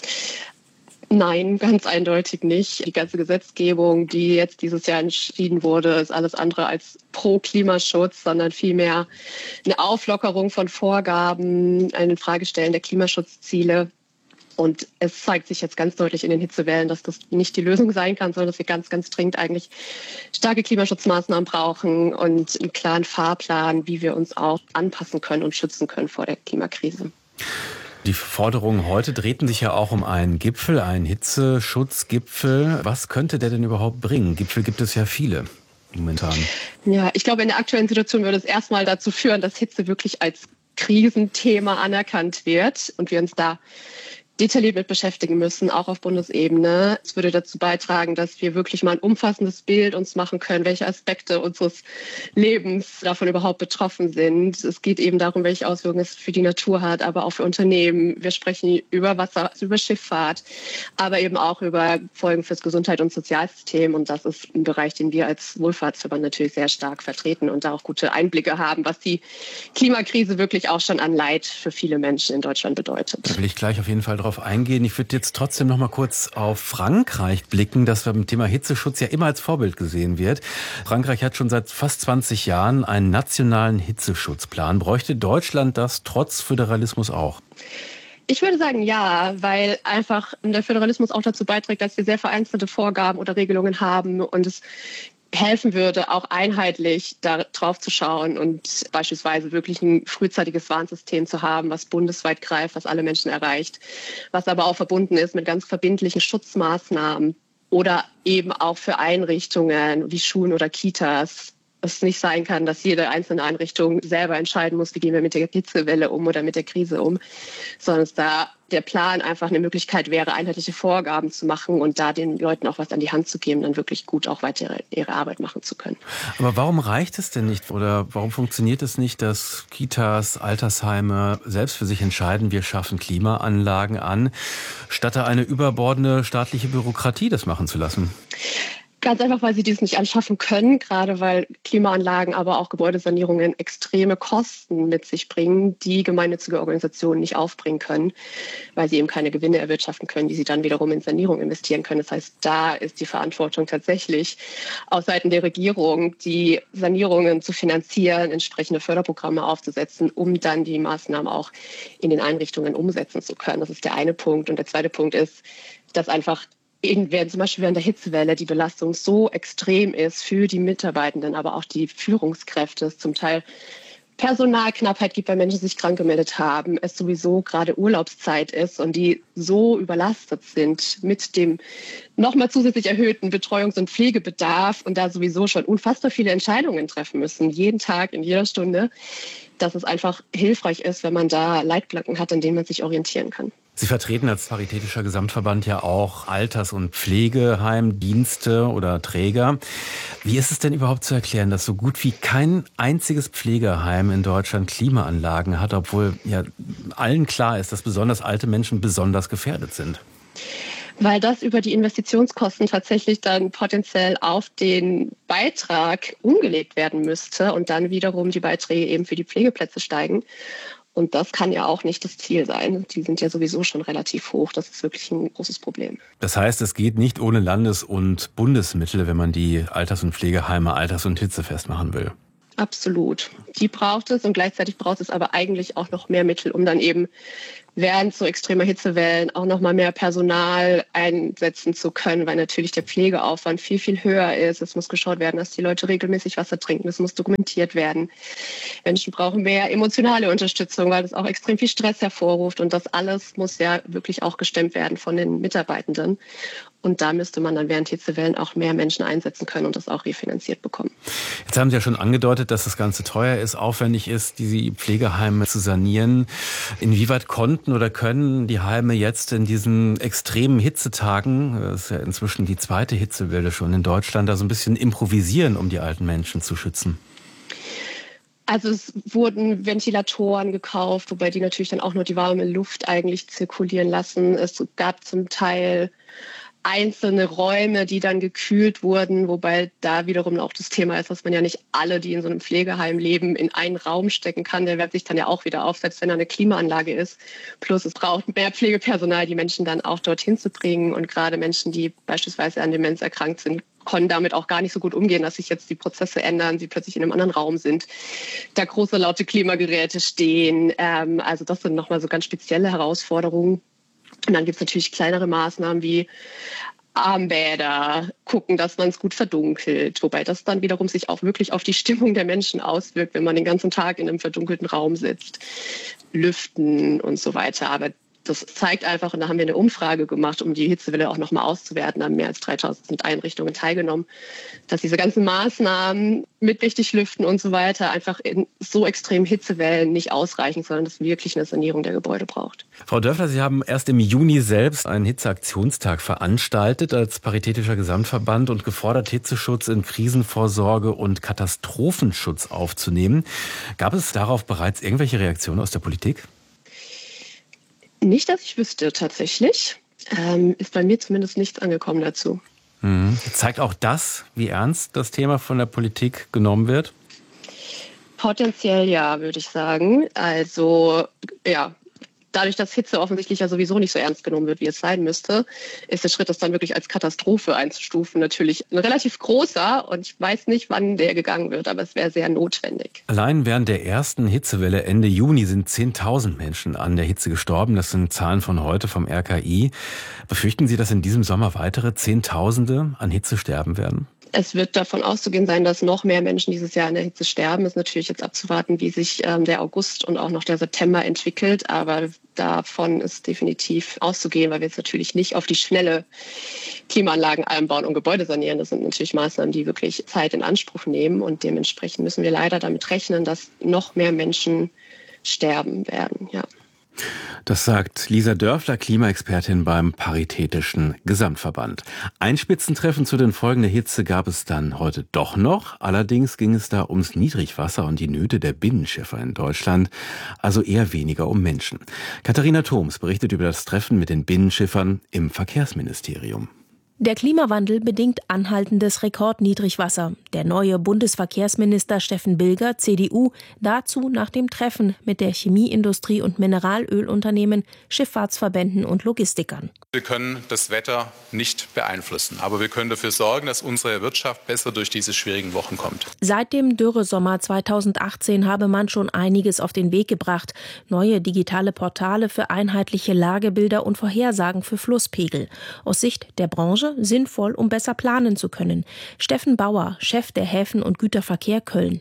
Nein, ganz eindeutig nicht. Die ganze Gesetzgebung, die jetzt dieses Jahr entschieden wurde, ist alles andere als pro Klimaschutz, sondern vielmehr eine Auflockerung von Vorgaben, ein Infragestellen der Klimaschutzziele. Und es zeigt sich jetzt ganz deutlich in den Hitzewellen, dass das nicht die Lösung sein kann, sondern dass wir ganz, ganz dringend eigentlich starke Klimaschutzmaßnahmen brauchen und einen klaren Fahrplan, wie wir uns auch anpassen können und schützen können vor der Klimakrise. Die Forderungen heute drehten sich ja auch um einen Gipfel, einen Hitzeschutzgipfel. Was könnte der denn überhaupt bringen? Gipfel gibt es ja viele momentan. Ja, ich glaube, in der aktuellen Situation würde es erstmal dazu führen, dass Hitze wirklich als Krisenthema anerkannt wird und wir uns da detailliert mit beschäftigen müssen, auch auf Bundesebene. Es würde dazu beitragen, dass wir wirklich mal ein umfassendes Bild uns machen können, welche Aspekte unseres Lebens davon überhaupt betroffen sind. Es geht eben darum, welche Auswirkungen es für die Natur hat, aber auch für Unternehmen. Wir sprechen über Wasser, über Schifffahrt, aber eben auch über Folgen fürs Gesundheit- und Sozialsystem. Und das ist ein Bereich, den wir als Wohlfahrtsverband natürlich sehr stark vertreten und da auch gute Einblicke haben, was die Klimakrise wirklich auch schon an Leid für viele Menschen in Deutschland bedeutet. Da will ich gleich auf jeden Fall drauf eingehen. Ich würde jetzt trotzdem noch mal kurz auf Frankreich blicken, das beim Thema Hitzeschutz ja immer als Vorbild gesehen wird. Frankreich hat schon seit fast zwanzig Jahren einen nationalen Hitzeschutzplan. Bräuchte Deutschland das trotz Föderalismus auch? Ich würde sagen, ja, weil einfach der Föderalismus auch dazu beiträgt, dass wir sehr vereinzelte Vorgaben oder Regelungen haben und es helfen würde, auch einheitlich da drauf zu schauen und beispielsweise wirklich ein frühzeitiges Warnsystem zu haben, was bundesweit greift, was alle Menschen erreicht, was aber auch verbunden ist mit ganz verbindlichen Schutzmaßnahmen oder eben auch für Einrichtungen wie Schulen oder Kitas. Es nicht sein kann, dass jede einzelne Einrichtung selber entscheiden muss, wie gehen wir mit der Hitzewelle um oder mit der Krise um, sondern es da der Plan einfach eine Möglichkeit wäre, einheitliche Vorgaben zu machen und da den Leuten auch was an die Hand zu geben, dann wirklich gut auch weiter ihre Arbeit machen zu können. Aber warum reicht es denn nicht oder warum funktioniert es nicht, dass Kitas, Altersheime selbst für sich entscheiden, wir schaffen Klimaanlagen an, statt da eine überbordende staatliche Bürokratie das machen zu lassen? Ganz einfach, weil sie dies nicht anschaffen können, gerade weil Klimaanlagen, aber auch Gebäudesanierungen extreme Kosten mit sich bringen, die gemeinnützige Organisationen nicht aufbringen können, weil sie eben keine Gewinne erwirtschaften können, die sie dann wiederum in Sanierung investieren können. Das heißt, da ist die Verantwortung tatsächlich auf Seiten der Regierung, die Sanierungen zu finanzieren, entsprechende Förderprogramme aufzusetzen, um dann die Maßnahmen auch in den Einrichtungen umsetzen zu können. Das ist der eine Punkt. Und der zweite Punkt ist, dass einfach Während, zum Beispiel während der Hitzewelle die Belastung so extrem ist für die Mitarbeitenden, aber auch die Führungskräfte, es zum Teil Personalknappheit gibt, weil Menschen sich krank gemeldet haben, es sowieso gerade Urlaubszeit ist und die so überlastet sind mit dem nochmal zusätzlich erhöhten Betreuungs- und Pflegebedarf und da sowieso schon unfassbar viele Entscheidungen treffen müssen, jeden Tag, in jeder Stunde, dass es einfach hilfreich ist, wenn man da Leitplanken hat, an denen man sich orientieren kann. Sie vertreten als Paritätischer Gesamtverband ja auch Alters- und Pflegeheimdienste oder Träger. Wie ist es denn überhaupt zu erklären, dass so gut wie kein einziges Pflegeheim in Deutschland Klimaanlagen hat, obwohl ja allen klar ist, dass besonders alte Menschen besonders gefährdet sind? Weil das über die Investitionskosten tatsächlich dann potenziell auf den Beitrag umgelegt werden müsste und dann wiederum die Beiträge eben für die Pflegeplätze steigen. Und das kann ja auch nicht das Ziel sein. Die sind ja sowieso schon relativ hoch. Das ist wirklich ein großes Problem. Das heißt, es geht nicht ohne Landes- und Bundesmittel, wenn man die Alters- und Pflegeheime alters- und hitzefest machen will. Absolut. Die braucht es und gleichzeitig braucht es aber eigentlich auch noch mehr Mittel, um dann eben während so extremer Hitzewellen auch noch mal mehr Personal einsetzen zu können, weil natürlich der Pflegeaufwand viel, viel höher ist. Es muss geschaut werden, dass die Leute regelmäßig Wasser trinken. Es muss dokumentiert werden. Menschen brauchen mehr emotionale Unterstützung, weil das auch extrem viel Stress hervorruft. Und das alles muss ja wirklich auch gestemmt werden von den Mitarbeitenden. Und da müsste man dann während Hitzewellen auch mehr Menschen einsetzen können und das auch refinanziert bekommen. Jetzt haben Sie ja schon angedeutet, dass das Ganze teuer ist, aufwendig ist, die Pflegeheime zu sanieren. Inwieweit konnten oder können die Heime jetzt in diesen extremen Hitzetagen, das ist ja inzwischen die zweite Hitzewelle schon in Deutschland, da so ein bisschen improvisieren, um die alten Menschen zu schützen? Also es wurden Ventilatoren gekauft, wobei die natürlich dann auch nur die warme Luft eigentlich zirkulieren lassen. Es gab zum Teil einzelne Räume, die dann gekühlt wurden, wobei da wiederum auch das Thema ist, dass man ja nicht alle, die in so einem Pflegeheim leben, in einen Raum stecken kann. Der wärmt sich dann ja auch wieder auf, selbst wenn da eine Klimaanlage ist. Plus es braucht mehr Pflegepersonal, die Menschen dann auch dorthin zu bringen. Und gerade Menschen, die beispielsweise an Demenz erkrankt sind, können damit auch gar nicht so gut umgehen, dass sich jetzt die Prozesse ändern, sie plötzlich in einem anderen Raum sind, da große laute Klimageräte stehen. Ähm, also das sind nochmal so ganz spezielle Herausforderungen. Und dann gibt es natürlich kleinere Maßnahmen wie Armbäder, gucken, dass man es gut verdunkelt. Wobei das dann wiederum sich auch wirklich auf die Stimmung der Menschen auswirkt, wenn man den ganzen Tag in einem verdunkelten Raum sitzt. Lüften und so weiter. Aber das zeigt einfach, und da haben wir eine Umfrage gemacht, um die Hitzewelle auch nochmal auszuwerten, da haben mehr als dreitausend Einrichtungen teilgenommen, dass diese ganzen Maßnahmen mit richtig Lüften und so weiter einfach in so extremen Hitzewellen nicht ausreichen, sondern dass wirklich eine Sanierung der Gebäude braucht. Frau Dörfler, Sie haben erst im Juni selbst einen Hitzeaktionstag veranstaltet als Paritätischer Gesamtverband und gefordert, Hitzeschutz in Krisenvorsorge und Katastrophenschutz aufzunehmen. Gab es darauf bereits irgendwelche Reaktionen aus der Politik? Nicht, dass ich wüsste tatsächlich. Ähm, ist bei mir zumindest nichts angekommen dazu. Mhm. Zeigt auch das, wie ernst das Thema von der Politik genommen wird? Potenziell ja, würde ich sagen. Also ja, dadurch, dass Hitze offensichtlich ja sowieso nicht so ernst genommen wird, wie es sein müsste, ist der Schritt, das dann wirklich als Katastrophe einzustufen, natürlich ein relativ großer. Und ich weiß nicht, wann der gegangen wird, aber es wäre sehr notwendig. Allein während der ersten Hitzewelle Ende Juni sind zehntausend Menschen an der Hitze gestorben. Das sind Zahlen von heute vom R K I. Befürchten Sie, dass in diesem Sommer weitere Zehntausende an Hitze sterben werden? Es wird davon auszugehen sein, dass noch mehr Menschen dieses Jahr in der Hitze sterben. Es ist natürlich jetzt abzuwarten, wie sich ähm, der August und auch noch der September entwickelt. Aber davon ist definitiv auszugehen, weil wir jetzt natürlich nicht auf die Schnelle Klimaanlagen einbauen und Gebäude sanieren. Das sind natürlich Maßnahmen, die wirklich Zeit in Anspruch nehmen. Und dementsprechend müssen wir leider damit rechnen, dass noch mehr Menschen sterben werden. Ja. Das sagt Lisa Dörfler, Klimaexpertin beim Paritätischen Gesamtverband. Ein Spitzentreffen zu den Folgen der Hitze gab es dann heute doch noch. Allerdings ging es da ums Niedrigwasser und die Nöte der Binnenschiffer in Deutschland, also eher weniger um Menschen. Katharina Thoms berichtet über das Treffen mit den Binnenschiffern im Verkehrsministerium. Der Klimawandel bedingt anhaltendes Rekordniedrigwasser. Der neue Bundesverkehrsminister Steffen Bilger, C D U, dazu nach dem Treffen mit der Chemieindustrie und Mineralölunternehmen, Schifffahrtsverbänden und Logistikern. Wir können das Wetter nicht beeinflussen, aber wir können dafür sorgen, dass unsere Wirtschaft besser durch diese schwierigen Wochen kommt. Seit dem Dürresommer zweitausendachtzehn habe man schon einiges auf den Weg gebracht. Neue digitale Portale für einheitliche Lagebilder und Vorhersagen für Flusspegel. Aus Sicht der Branche sinnvoll, um besser planen zu können. Steffen Bauer, Chef der Häfen und Güterverkehr Köln.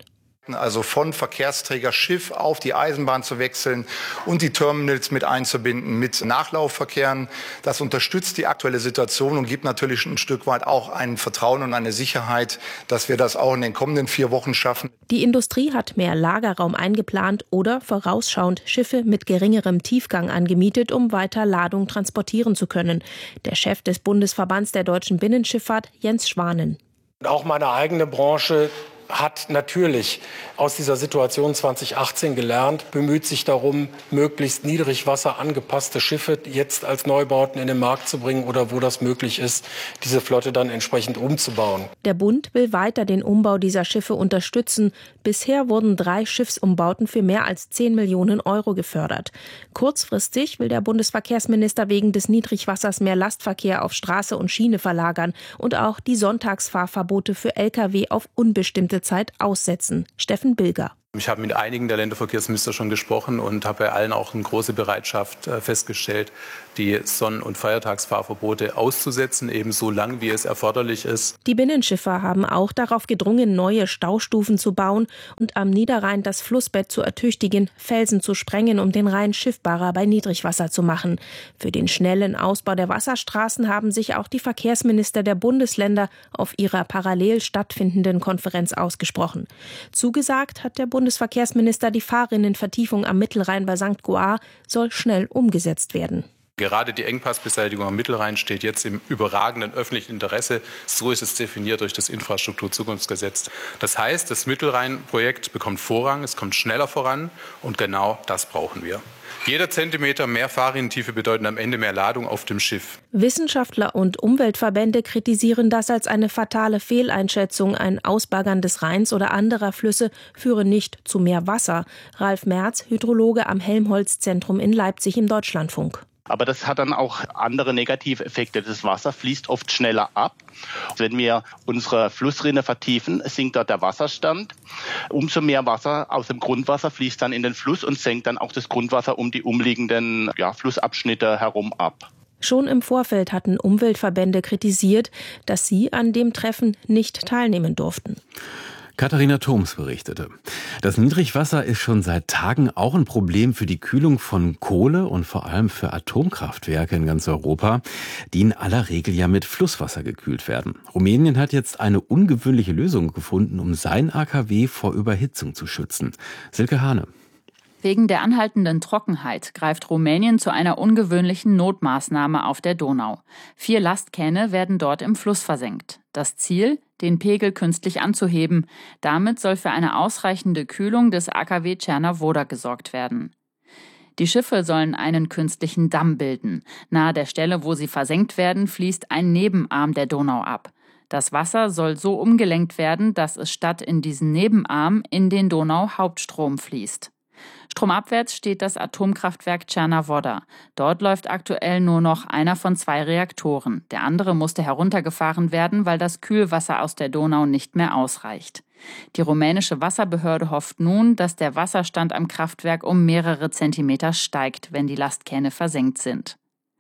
Also von Verkehrsträger Schiff auf die Eisenbahn zu wechseln und die Terminals mit einzubinden mit Nachlaufverkehren. Das unterstützt die aktuelle Situation und gibt natürlich ein Stück weit auch ein Vertrauen und eine Sicherheit, dass wir das auch in den kommenden vier Wochen schaffen. Die Industrie hat mehr Lagerraum eingeplant oder vorausschauend Schiffe mit geringerem Tiefgang angemietet, um weiter Ladung transportieren zu können. Der Chef des Bundesverbands der deutschen Binnenschifffahrt, Jens Schwanen. Auch meine eigene Branche hat natürlich aus dieser Situation zwanzig achtzehn gelernt, bemüht sich darum, möglichst niedrigwasser angepasste Schiffe jetzt als Neubauten in den Markt zu bringen oder wo das möglich ist, diese Flotte dann entsprechend umzubauen. Der Bund will weiter den Umbau dieser Schiffe unterstützen. Bisher wurden drei Schiffsumbauten für mehr als zehn Millionen Euro gefördert. Kurzfristig will der Bundesverkehrsminister wegen des Niedrigwassers mehr Lastverkehr auf Straße und Schiene verlagern und auch die Sonntagsfahrverbote für L K W auf unbestimmte Zeit aussetzen. Steffen Bilger. Ich habe mit einigen der Länderverkehrsminister schon gesprochen und habe bei allen auch eine große Bereitschaft festgestellt, die Sonn- und Feiertagsfahrverbote auszusetzen, eben so lang, wie es erforderlich ist. Die Binnenschiffer haben auch darauf gedrungen, neue Staustufen zu bauen und am Niederrhein das Flussbett zu ertüchtigen, Felsen zu sprengen, um den Rhein schiffbarer bei Niedrigwasser zu machen. Für den schnellen Ausbau der Wasserstraßen haben sich auch die Verkehrsminister der Bundesländer auf ihrer parallel stattfindenden Konferenz ausgesprochen. Zugesagt hat der Bundesverkehrsminister, die Fahrrinnenvertiefung am Mittelrhein bei Sankt Goar soll schnell umgesetzt werden. Gerade die Engpassbeseitigung am Mittelrhein steht jetzt im überragenden öffentlichen Interesse. So ist es definiert durch das Infrastrukturzukunftsgesetz. Das heißt, das Mittelrhein-Projekt bekommt Vorrang, es kommt schneller voran und genau das brauchen wir. Jeder Zentimeter mehr Fahrrinnentiefe bedeutet am Ende mehr Ladung auf dem Schiff. Wissenschaftler und Umweltverbände kritisieren das als eine fatale Fehleinschätzung. Ein Ausbaggern des Rheins oder anderer Flüsse führe nicht zu mehr Wasser. Ralf Merz, Hydrologe am Helmholtz-Zentrum in Leipzig im Deutschlandfunk. Aber das hat dann auch andere Negativeffekte. Das Wasser fließt oft schneller ab. Wenn wir unsere Flussrinne vertiefen, sinkt dort der Wasserstand. Umso mehr Wasser aus dem Grundwasser fließt dann in den Fluss und senkt dann auch das Grundwasser um die umliegenden ja, Flussabschnitte herum ab. Schon im Vorfeld hatten Umweltverbände kritisiert, dass sie an dem Treffen nicht teilnehmen durften. Katharina Thoms berichtete. Das Niedrigwasser ist schon seit Tagen auch ein Problem für die Kühlung von Kohle und vor allem für Atomkraftwerke in ganz Europa, die in aller Regel ja mit Flusswasser gekühlt werden. Rumänien hat jetzt eine ungewöhnliche Lösung gefunden, um sein A K W vor Überhitzung zu schützen. Silke Hane. Wegen der anhaltenden Trockenheit greift Rumänien zu einer ungewöhnlichen Notmaßnahme auf der Donau. Vier Lastkähne werden dort im Fluss versenkt. Das Ziel? Den Pegel künstlich anzuheben. Damit soll für eine ausreichende Kühlung des A K W Černá gesorgt werden. Die Schiffe sollen einen künstlichen Damm bilden. Nahe der Stelle, wo sie versenkt werden, fließt ein Nebenarm der Donau ab. Das Wasser soll so umgelenkt werden, dass es statt in diesen Nebenarm in den Donau-Hauptstrom fließt. Stromabwärts steht das Atomkraftwerk Černá. Dort läuft aktuell nur noch einer von zwei Reaktoren. Der andere musste heruntergefahren werden, weil das Kühlwasser aus der Donau nicht mehr ausreicht. Die rumänische Wasserbehörde hofft nun, dass der Wasserstand am Kraftwerk um mehrere Zentimeter steigt, wenn die Lastkähne versenkt sind.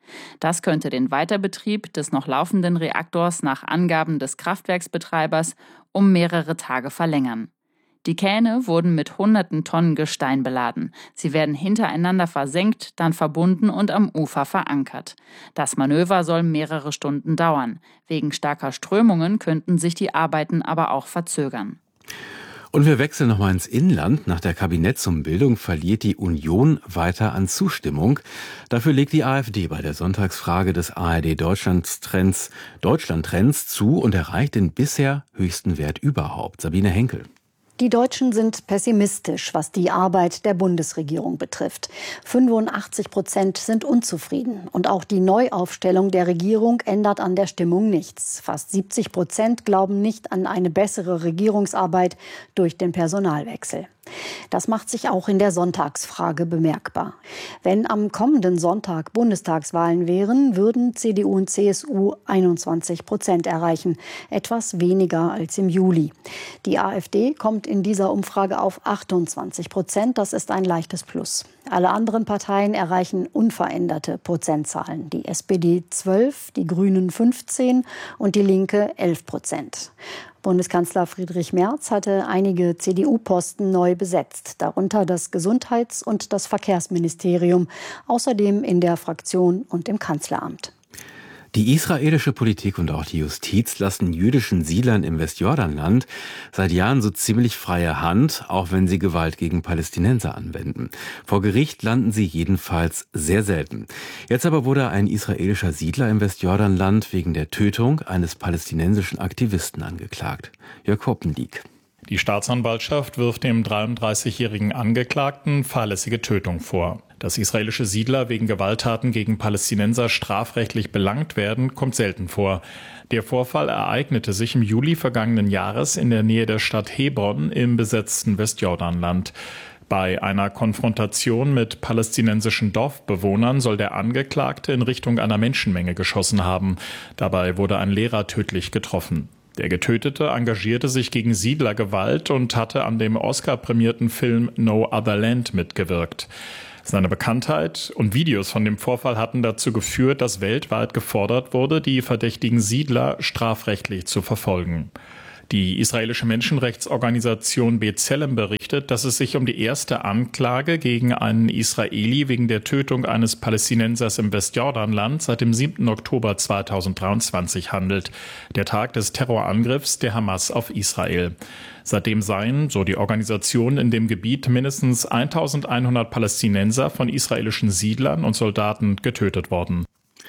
Das könnte den Weiterbetrieb des noch laufenden Reaktors nach Angaben des Kraftwerksbetreibers um mehrere Tage verlängern. Die Kähne wurden mit hunderten Tonnen Gestein beladen. Sie werden hintereinander versenkt, dann verbunden und am Ufer verankert. Das Manöver soll mehrere Stunden dauern. Wegen starker Strömungen könnten sich die Arbeiten aber auch verzögern. Und wir wechseln nochmal ins Inland. Nach der Kabinettsumbildung verliert die Union weiter an Zustimmung. Dafür legt die AfD bei der Sonntagsfrage des A R D Deutschland-Trends Deutschland-Trends zu und erreicht den bisher höchsten Wert überhaupt. Sabine Henkel. Die Deutschen sind pessimistisch, was die Arbeit der Bundesregierung betrifft. fünfundachtzig Prozent sind unzufrieden. Und auch die Neuaufstellung der Regierung ändert an der Stimmung nichts. Fast siebzig Prozent glauben nicht an eine bessere Regierungsarbeit durch den Personalwechsel. Das macht sich auch in der Sonntagsfrage bemerkbar. Wenn am kommenden Sonntag Bundestagswahlen wären, würden C D U und C S U einundzwanzig Prozent erreichen, etwas weniger als im Juli. Die AfD kommt in dieser Umfrage auf achtundzwanzig Prozent, das ist ein leichtes Plus. Alle anderen Parteien erreichen unveränderte Prozentzahlen. Die S P D zwölf, die Grünen fünfzehn und die Linke elf Prozent. Bundeskanzler Friedrich Merz hatte einige C D U-Posten neu besetzt, darunter das Gesundheits- und das Verkehrsministerium, außerdem in der Fraktion und im Kanzleramt. Die israelische Politik und auch die Justiz lassen jüdischen Siedlern im Westjordanland seit Jahren so ziemlich freie Hand, auch wenn sie Gewalt gegen Palästinenser anwenden. Vor Gericht landen sie jedenfalls sehr selten. Jetzt aber wurde ein israelischer Siedler im Westjordanland wegen der Tötung eines palästinensischen Aktivisten angeklagt. Jörg Hoppendiek. Die Staatsanwaltschaft wirft dem dreiunddreißigjährigen Angeklagten fahrlässige Tötung vor. Dass israelische Siedler wegen Gewalttaten gegen Palästinenser strafrechtlich belangt werden, kommt selten vor. Der Vorfall ereignete sich im Juli vergangenen Jahres in der Nähe der Stadt Hebron im besetzten Westjordanland. Bei einer Konfrontation mit palästinensischen Dorfbewohnern soll der Angeklagte in Richtung einer Menschenmenge geschossen haben. Dabei wurde ein Lehrer tödlich getroffen. Der Getötete engagierte sich gegen Siedlergewalt und hatte an dem Oscar-prämierten Film No Other Land mitgewirkt. Seine Bekanntheit und Videos von dem Vorfall hatten dazu geführt, dass weltweit gefordert wurde, die verdächtigen Siedler strafrechtlich zu verfolgen. Die israelische Menschenrechtsorganisation B'Tselem berichtet, dass es sich um die erste Anklage gegen einen Israeli wegen der Tötung eines Palästinensers im Westjordanland seit dem siebten Oktober zweitausenddreiundzwanzig handelt, der Tag des Terrorangriffs der Hamas auf Israel. Seitdem seien, so die Organisation, in dem Gebiet mindestens eintausendeinhundert Palästinenser von israelischen Siedlern und Soldaten getötet worden.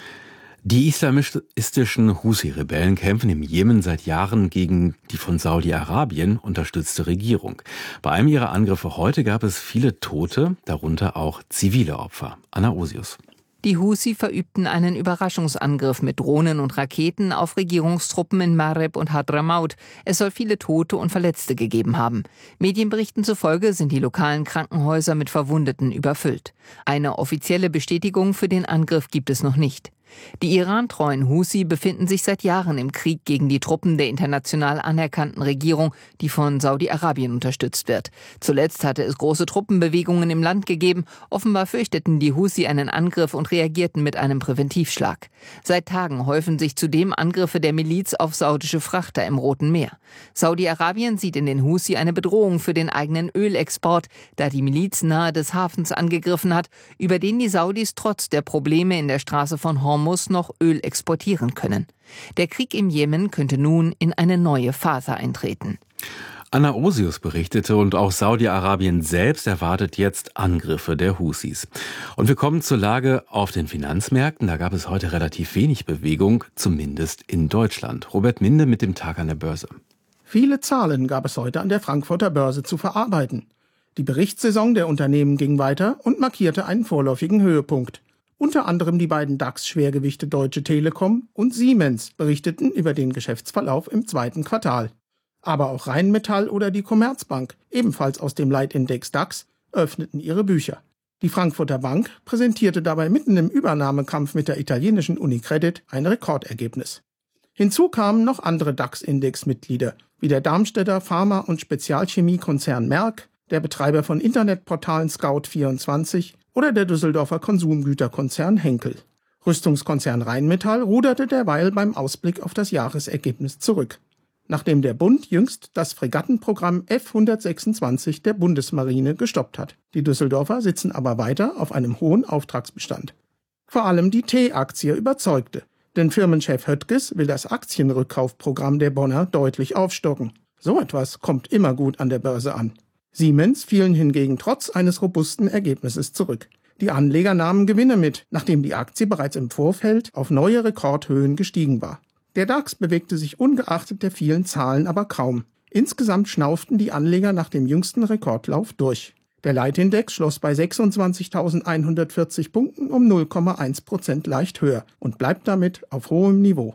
Die islamistischen Husi-Rebellen kämpfen im Jemen seit Jahren gegen die von Saudi-Arabien unterstützte Regierung. Bei einem ihrer Angriffe heute gab es viele Tote, darunter auch zivile Opfer. Anna Osius. Die Husi verübten einen Überraschungsangriff mit Drohnen und Raketen auf Regierungstruppen in Mareb und Hadramaut. Es soll viele Tote und Verletzte gegeben haben. Medienberichten zufolge sind die lokalen Krankenhäuser mit Verwundeten überfüllt. Eine offizielle Bestätigung für den Angriff gibt es noch nicht. Die irantreuen Husi befinden sich seit Jahren im Krieg gegen die Truppen der international anerkannten Regierung, die von Saudi-Arabien unterstützt wird. Zuletzt hatte es große Truppenbewegungen im Land gegeben. Offenbar fürchteten die Husi einen Angriff und reagierten mit einem Präventivschlag. Seit Tagen häufen sich zudem Angriffe der Miliz auf saudische Frachter im Roten Meer. Saudi-Arabien sieht in den Husi eine Bedrohung für den eigenen Ölexport, da die Miliz nahe des Hafens angegriffen hat, über den die Saudis trotz der Probleme in der Straße von Hormuz muss noch Öl exportieren können. Der Krieg im Jemen könnte nun in eine neue Phase eintreten. Anna Osius berichtete und auch Saudi-Arabien selbst erwartet jetzt Angriffe der Husis. Und wir kommen zur Lage auf den Finanzmärkten. Da gab es heute relativ wenig Bewegung, zumindest in Deutschland. Robert Minde mit dem Tag an der Börse. Viele Zahlen gab es heute an der Frankfurter Börse zu verarbeiten. Die Berichtssaison der Unternehmen ging weiter und markierte einen vorläufigen Höhepunkt. Unter anderem die beiden DAX-Schwergewichte Deutsche Telekom und Siemens berichteten über den Geschäftsverlauf im zweiten Quartal. Aber auch Rheinmetall oder die Commerzbank, ebenfalls aus dem Leitindex DAX, öffneten ihre Bücher. Die Frankfurter Bank präsentierte dabei mitten im Übernahmekampf mit der italienischen Unicredit ein Rekordergebnis. Hinzu kamen noch andere DAX-Index-Mitglieder, wie der Darmstädter Pharma- und Spezialchemiekonzern Merck, der Betreiber von Internetportalen Scout vierundzwanzig oder der Düsseldorfer Konsumgüterkonzern Henkel. Rüstungskonzern Rheinmetall ruderte derweil beim Ausblick auf das Jahresergebnis zurück, nachdem der Bund jüngst das Fregattenprogramm F hundertsechsundzwanzig der Bundesmarine gestoppt hat. Die Düsseldorfer sitzen aber weiter auf einem hohen Auftragsbestand. Vor allem die T-Aktie überzeugte, denn Firmenchef Höttges will das Aktienrückkaufprogramm der Bonner deutlich aufstocken. So etwas kommt immer gut an der Börse an. Siemens fielen hingegen trotz eines robusten Ergebnisses zurück. Die Anleger nahmen Gewinne mit, nachdem die Aktie bereits im Vorfeld auf neue Rekordhöhen gestiegen war. Der DAX bewegte sich ungeachtet der vielen Zahlen aber kaum. Insgesamt schnauften die Anleger nach dem jüngsten Rekordlauf durch. Der Leitindex schloss bei sechsundzwanzigtausendeinhundertvierzig Punkten um null Komma eins Prozent leicht höher und bleibt damit auf hohem Niveau.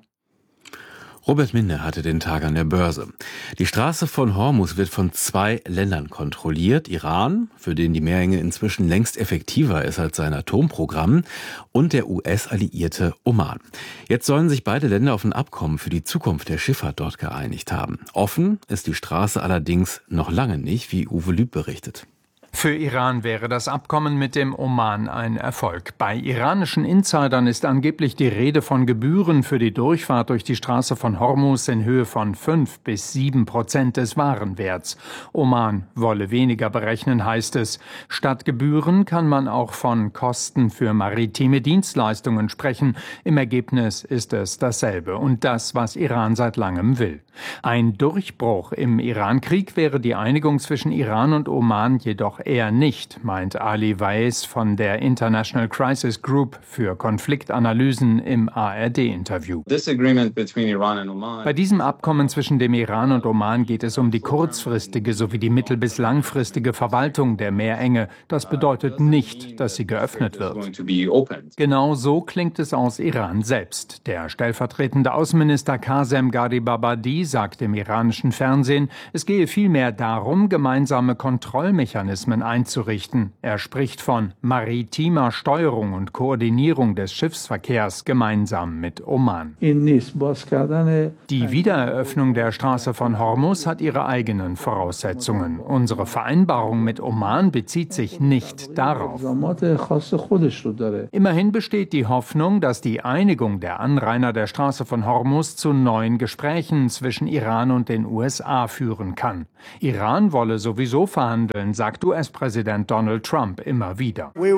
Robert Minde hatte den Tag an der Börse. Die Straße von Hormuz wird von zwei Ländern kontrolliert. Iran, für den die Meerenge inzwischen längst effektiver ist als sein Atomprogramm, und der U S-Alliierte Oman. Jetzt sollen sich beide Länder auf ein Abkommen für die Zukunft der Schifffahrt dort geeinigt haben. Offen ist die Straße allerdings noch lange nicht, wie Uwe Lüb berichtet. Für Iran wäre das Abkommen mit dem Oman ein Erfolg. Bei iranischen Insidern ist angeblich die Rede von Gebühren für die Durchfahrt durch die Straße von Hormuz in Höhe von fünf bis sieben Prozent des Warenwerts. Oman wolle weniger berechnen, heißt es. Statt Gebühren kann man auch von Kosten für maritime Dienstleistungen sprechen. Im Ergebnis ist es dasselbe und das, was Iran seit langem will. Ein Durchbruch im Iran-Krieg wäre die Einigung zwischen Iran und Oman jedoch eher nicht, meint Ali Weiss von der International Crisis Group für Konfliktanalysen im A R D-Interview. Bei diesem Abkommen zwischen dem Iran und Oman geht es um die kurzfristige sowie die mittel- bis langfristige Verwaltung der Meerenge. Das bedeutet nicht, dass sie geöffnet wird. Genau so klingt es aus Iran selbst. Der stellvertretende Außenminister Qasem Gharibabadi sagt im iranischen Fernsehen, es gehe vielmehr darum, gemeinsame Kontrollmechanismen einzurichten. Er spricht von maritimer Steuerung und Koordinierung des Schiffsverkehrs gemeinsam mit Oman. Die Wiedereröffnung der Straße von Hormuz hat ihre eigenen Voraussetzungen. Unsere Vereinbarung mit Oman bezieht sich nicht darauf. Immerhin besteht die Hoffnung, dass die Einigung der Anrainer der Straße von Hormuz zu neuen Gesprächen zwischen Iran und den U S A führen kann. Iran wolle sowieso verhandeln, sagt U S-Präsident Donald Trump immer wieder. Wir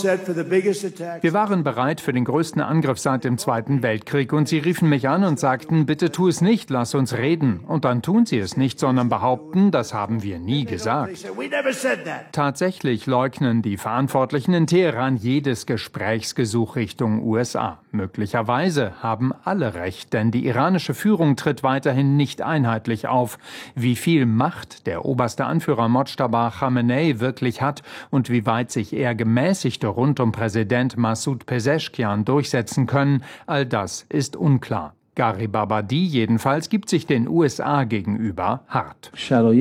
waren bereit für den größten Angriff seit dem Zweiten Weltkrieg und sie riefen mich an und sagten, bitte tu es nicht, lass uns reden. Und dann tun sie es nicht, sondern behaupten, das haben wir nie gesagt. Tatsächlich leugnen die Verantwortlichen in Teheran jedes Gesprächsgesuch Richtung U S A. Möglicherweise haben alle recht, denn die iranische Führung tritt weiterhin nicht einheitlich auf. Wie viel Macht der oberste Anführer Mojtaba Khamenei wirklich hat und wie weit sich eher Gemäßigte rund um Präsident Massoud Pezeshkian durchsetzen können, all das ist unklar. Gharibabadi jedenfalls gibt sich den U S A gegenüber hart.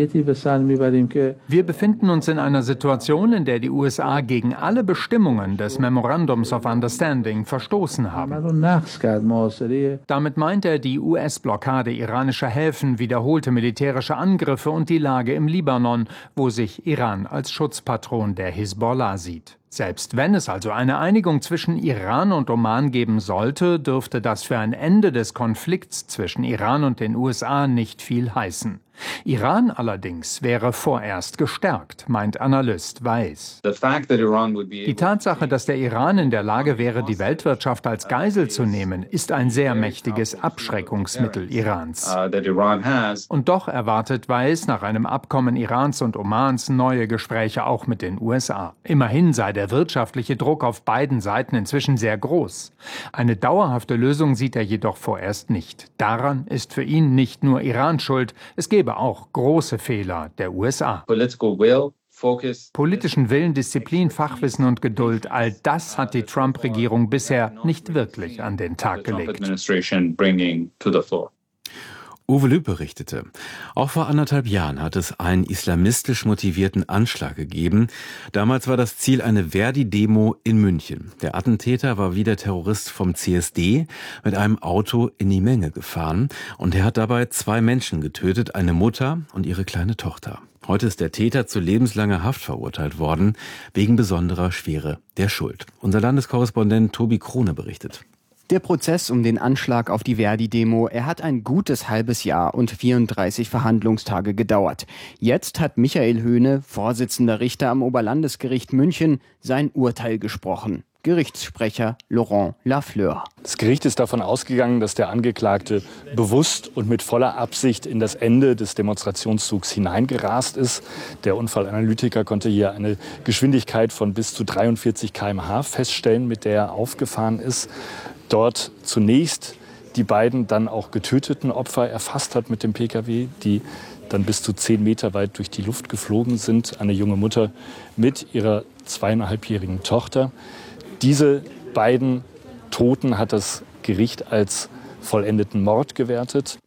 Wir befinden uns in einer Situation, in der die U S A gegen alle Bestimmungen des Memorandums of Understanding verstoßen haben. Damit meint er die U S-Blockade iranischer Häfen, wiederholte militärische Angriffe und die Lage im Libanon, wo sich Iran als Schutzpatron der Hisbollah sieht. Selbst wenn es also eine Einigung zwischen Iran und Oman geben sollte, dürfte das für ein Ende des Konflikts zwischen Iran und den U S A nicht viel heißen. Iran allerdings wäre vorerst gestärkt, meint Analyst Weiss. Die Tatsache, dass der Iran in der Lage wäre, die Weltwirtschaft als Geisel zu nehmen, ist ein sehr mächtiges Abschreckungsmittel Irans. Und doch erwartet Weiss nach einem Abkommen Irans und Omans neue Gespräche auch mit den U S A. Immerhin sei der wirtschaftliche Druck auf beiden Seiten inzwischen sehr groß. Eine dauerhafte Lösung sieht er jedoch vorerst nicht. Daran ist für ihn nicht nur Iran schuld, es gebe auch große Fehler der U S A. Politischen Willen, Disziplin, Fachwissen und Geduld, all das hat die Trump-Regierung bisher nicht wirklich an den Tag gelegt. Uwe Lüb berichtete, auch vor anderthalb Jahren hat es einen islamistisch motivierten Anschlag gegeben. Damals war das Ziel eine Verdi-Demo in München. Der Attentäter war wie der Terrorist vom C S D mit einem Auto in die Menge gefahren und er hat dabei zwei Menschen getötet, eine Mutter und ihre kleine Tochter. Heute ist der Täter zu lebenslanger Haft verurteilt worden, wegen besonderer Schwere der Schuld. Unser Landeskorrespondent Tobi Krone berichtet. Der Prozess um den Anschlag auf die Verdi-Demo, er hat ein gutes halbes Jahr und vierunddreißig Verhandlungstage gedauert. Jetzt hat Michael Höhne, Vorsitzender Richter am Oberlandesgericht München, sein Urteil gesprochen. Gerichtssprecher Laurent Lafleur. Das Gericht ist davon ausgegangen, dass der Angeklagte bewusst und mit voller Absicht in das Ende des Demonstrationszugs hineingerast ist. Der Unfallanalytiker konnte hier eine Geschwindigkeit von bis zu dreiundvierzig Kilometer pro Stunde feststellen, mit der er aufgefahren ist. Dort zunächst die beiden dann auch getöteten Opfer erfasst hat mit dem Pkw, die dann bis zu zehn Meter weit durch die Luft geflogen sind. Eine junge Mutter mit ihrer zweieinhalbjährigen Tochter. Diese beiden Toten hat das Gericht als vollendeten Mord gewertet.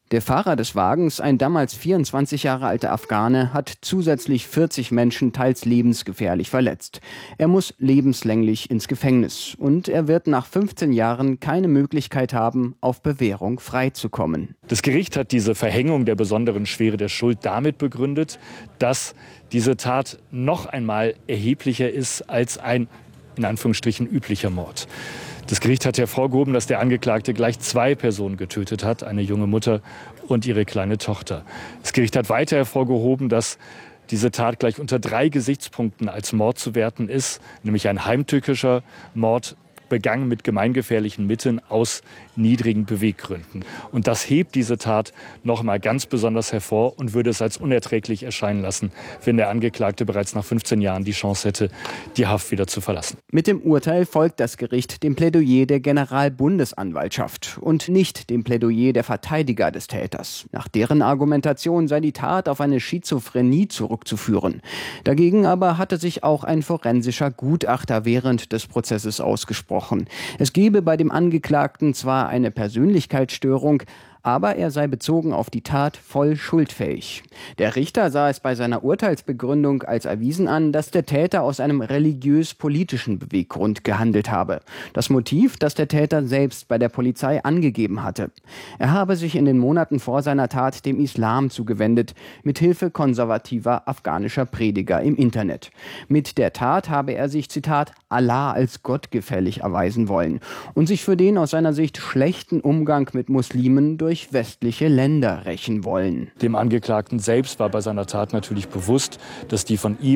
Der Fahrer des Wagens, ein damals vierundzwanzig Jahre alter Afghane, hat zusätzlich vierzig Menschen teils lebensgefährlich verletzt. Er muss lebenslänglich ins Gefängnis und er wird nach fünfzehn Jahren keine Möglichkeit haben, auf Bewährung freizukommen. Das Gericht hat diese Verhängung der besonderen Schwere der Schuld damit begründet, dass diese Tat noch einmal erheblicher ist als ein, in Anführungsstrichen, üblicher Mord. Das Gericht hat hervorgehoben, dass der Angeklagte gleich zwei Personen getötet hat, eine junge Mutter und ihre kleine Tochter. Das Gericht hat weiter hervorgehoben, dass diese Tat gleich unter drei Gesichtspunkten als Mord zu werten ist, nämlich ein heimtückischer Mord, begangen mit gemeingefährlichen Mitteln aus niedrigen Beweggründen. Und das hebt diese Tat noch mal ganz besonders hervor und würde es als unerträglich erscheinen lassen, wenn der Angeklagte bereits nach fünfzehn Jahren die Chance hätte, die Haft wieder zu verlassen. Mit dem Urteil folgt das Gericht dem Plädoyer der Generalbundesanwaltschaft und nicht dem Plädoyer der Verteidiger des Täters. Nach deren Argumentation sei die Tat auf eine Schizophrenie zurückzuführen. Dagegen aber hatte sich auch ein forensischer Gutachter während des Prozesses ausgesprochen. Es gebe bei dem Angeklagten zwar eine Persönlichkeitsstörung, aber er sei bezogen auf die Tat voll schuldfähig. Der Richter sah es bei seiner Urteilsbegründung als erwiesen an, dass der Täter aus einem religiös-politischen Beweggrund gehandelt habe. Das Motiv, das der Täter selbst bei der Polizei angegeben hatte. Er habe sich in den Monaten vor seiner Tat dem Islam zugewendet, mit Hilfe konservativer afghanischer Prediger im Internet. Mit der Tat habe er sich, Zitat, Allah als gottgefällig erweisen wollen und sich für den aus seiner Sicht schlechten Umgang mit Muslimen durch durch westliche Länder rächen wollen. Dem Angeklagten selbst war bei seiner Tat natürlich bewusst, dass die von ihm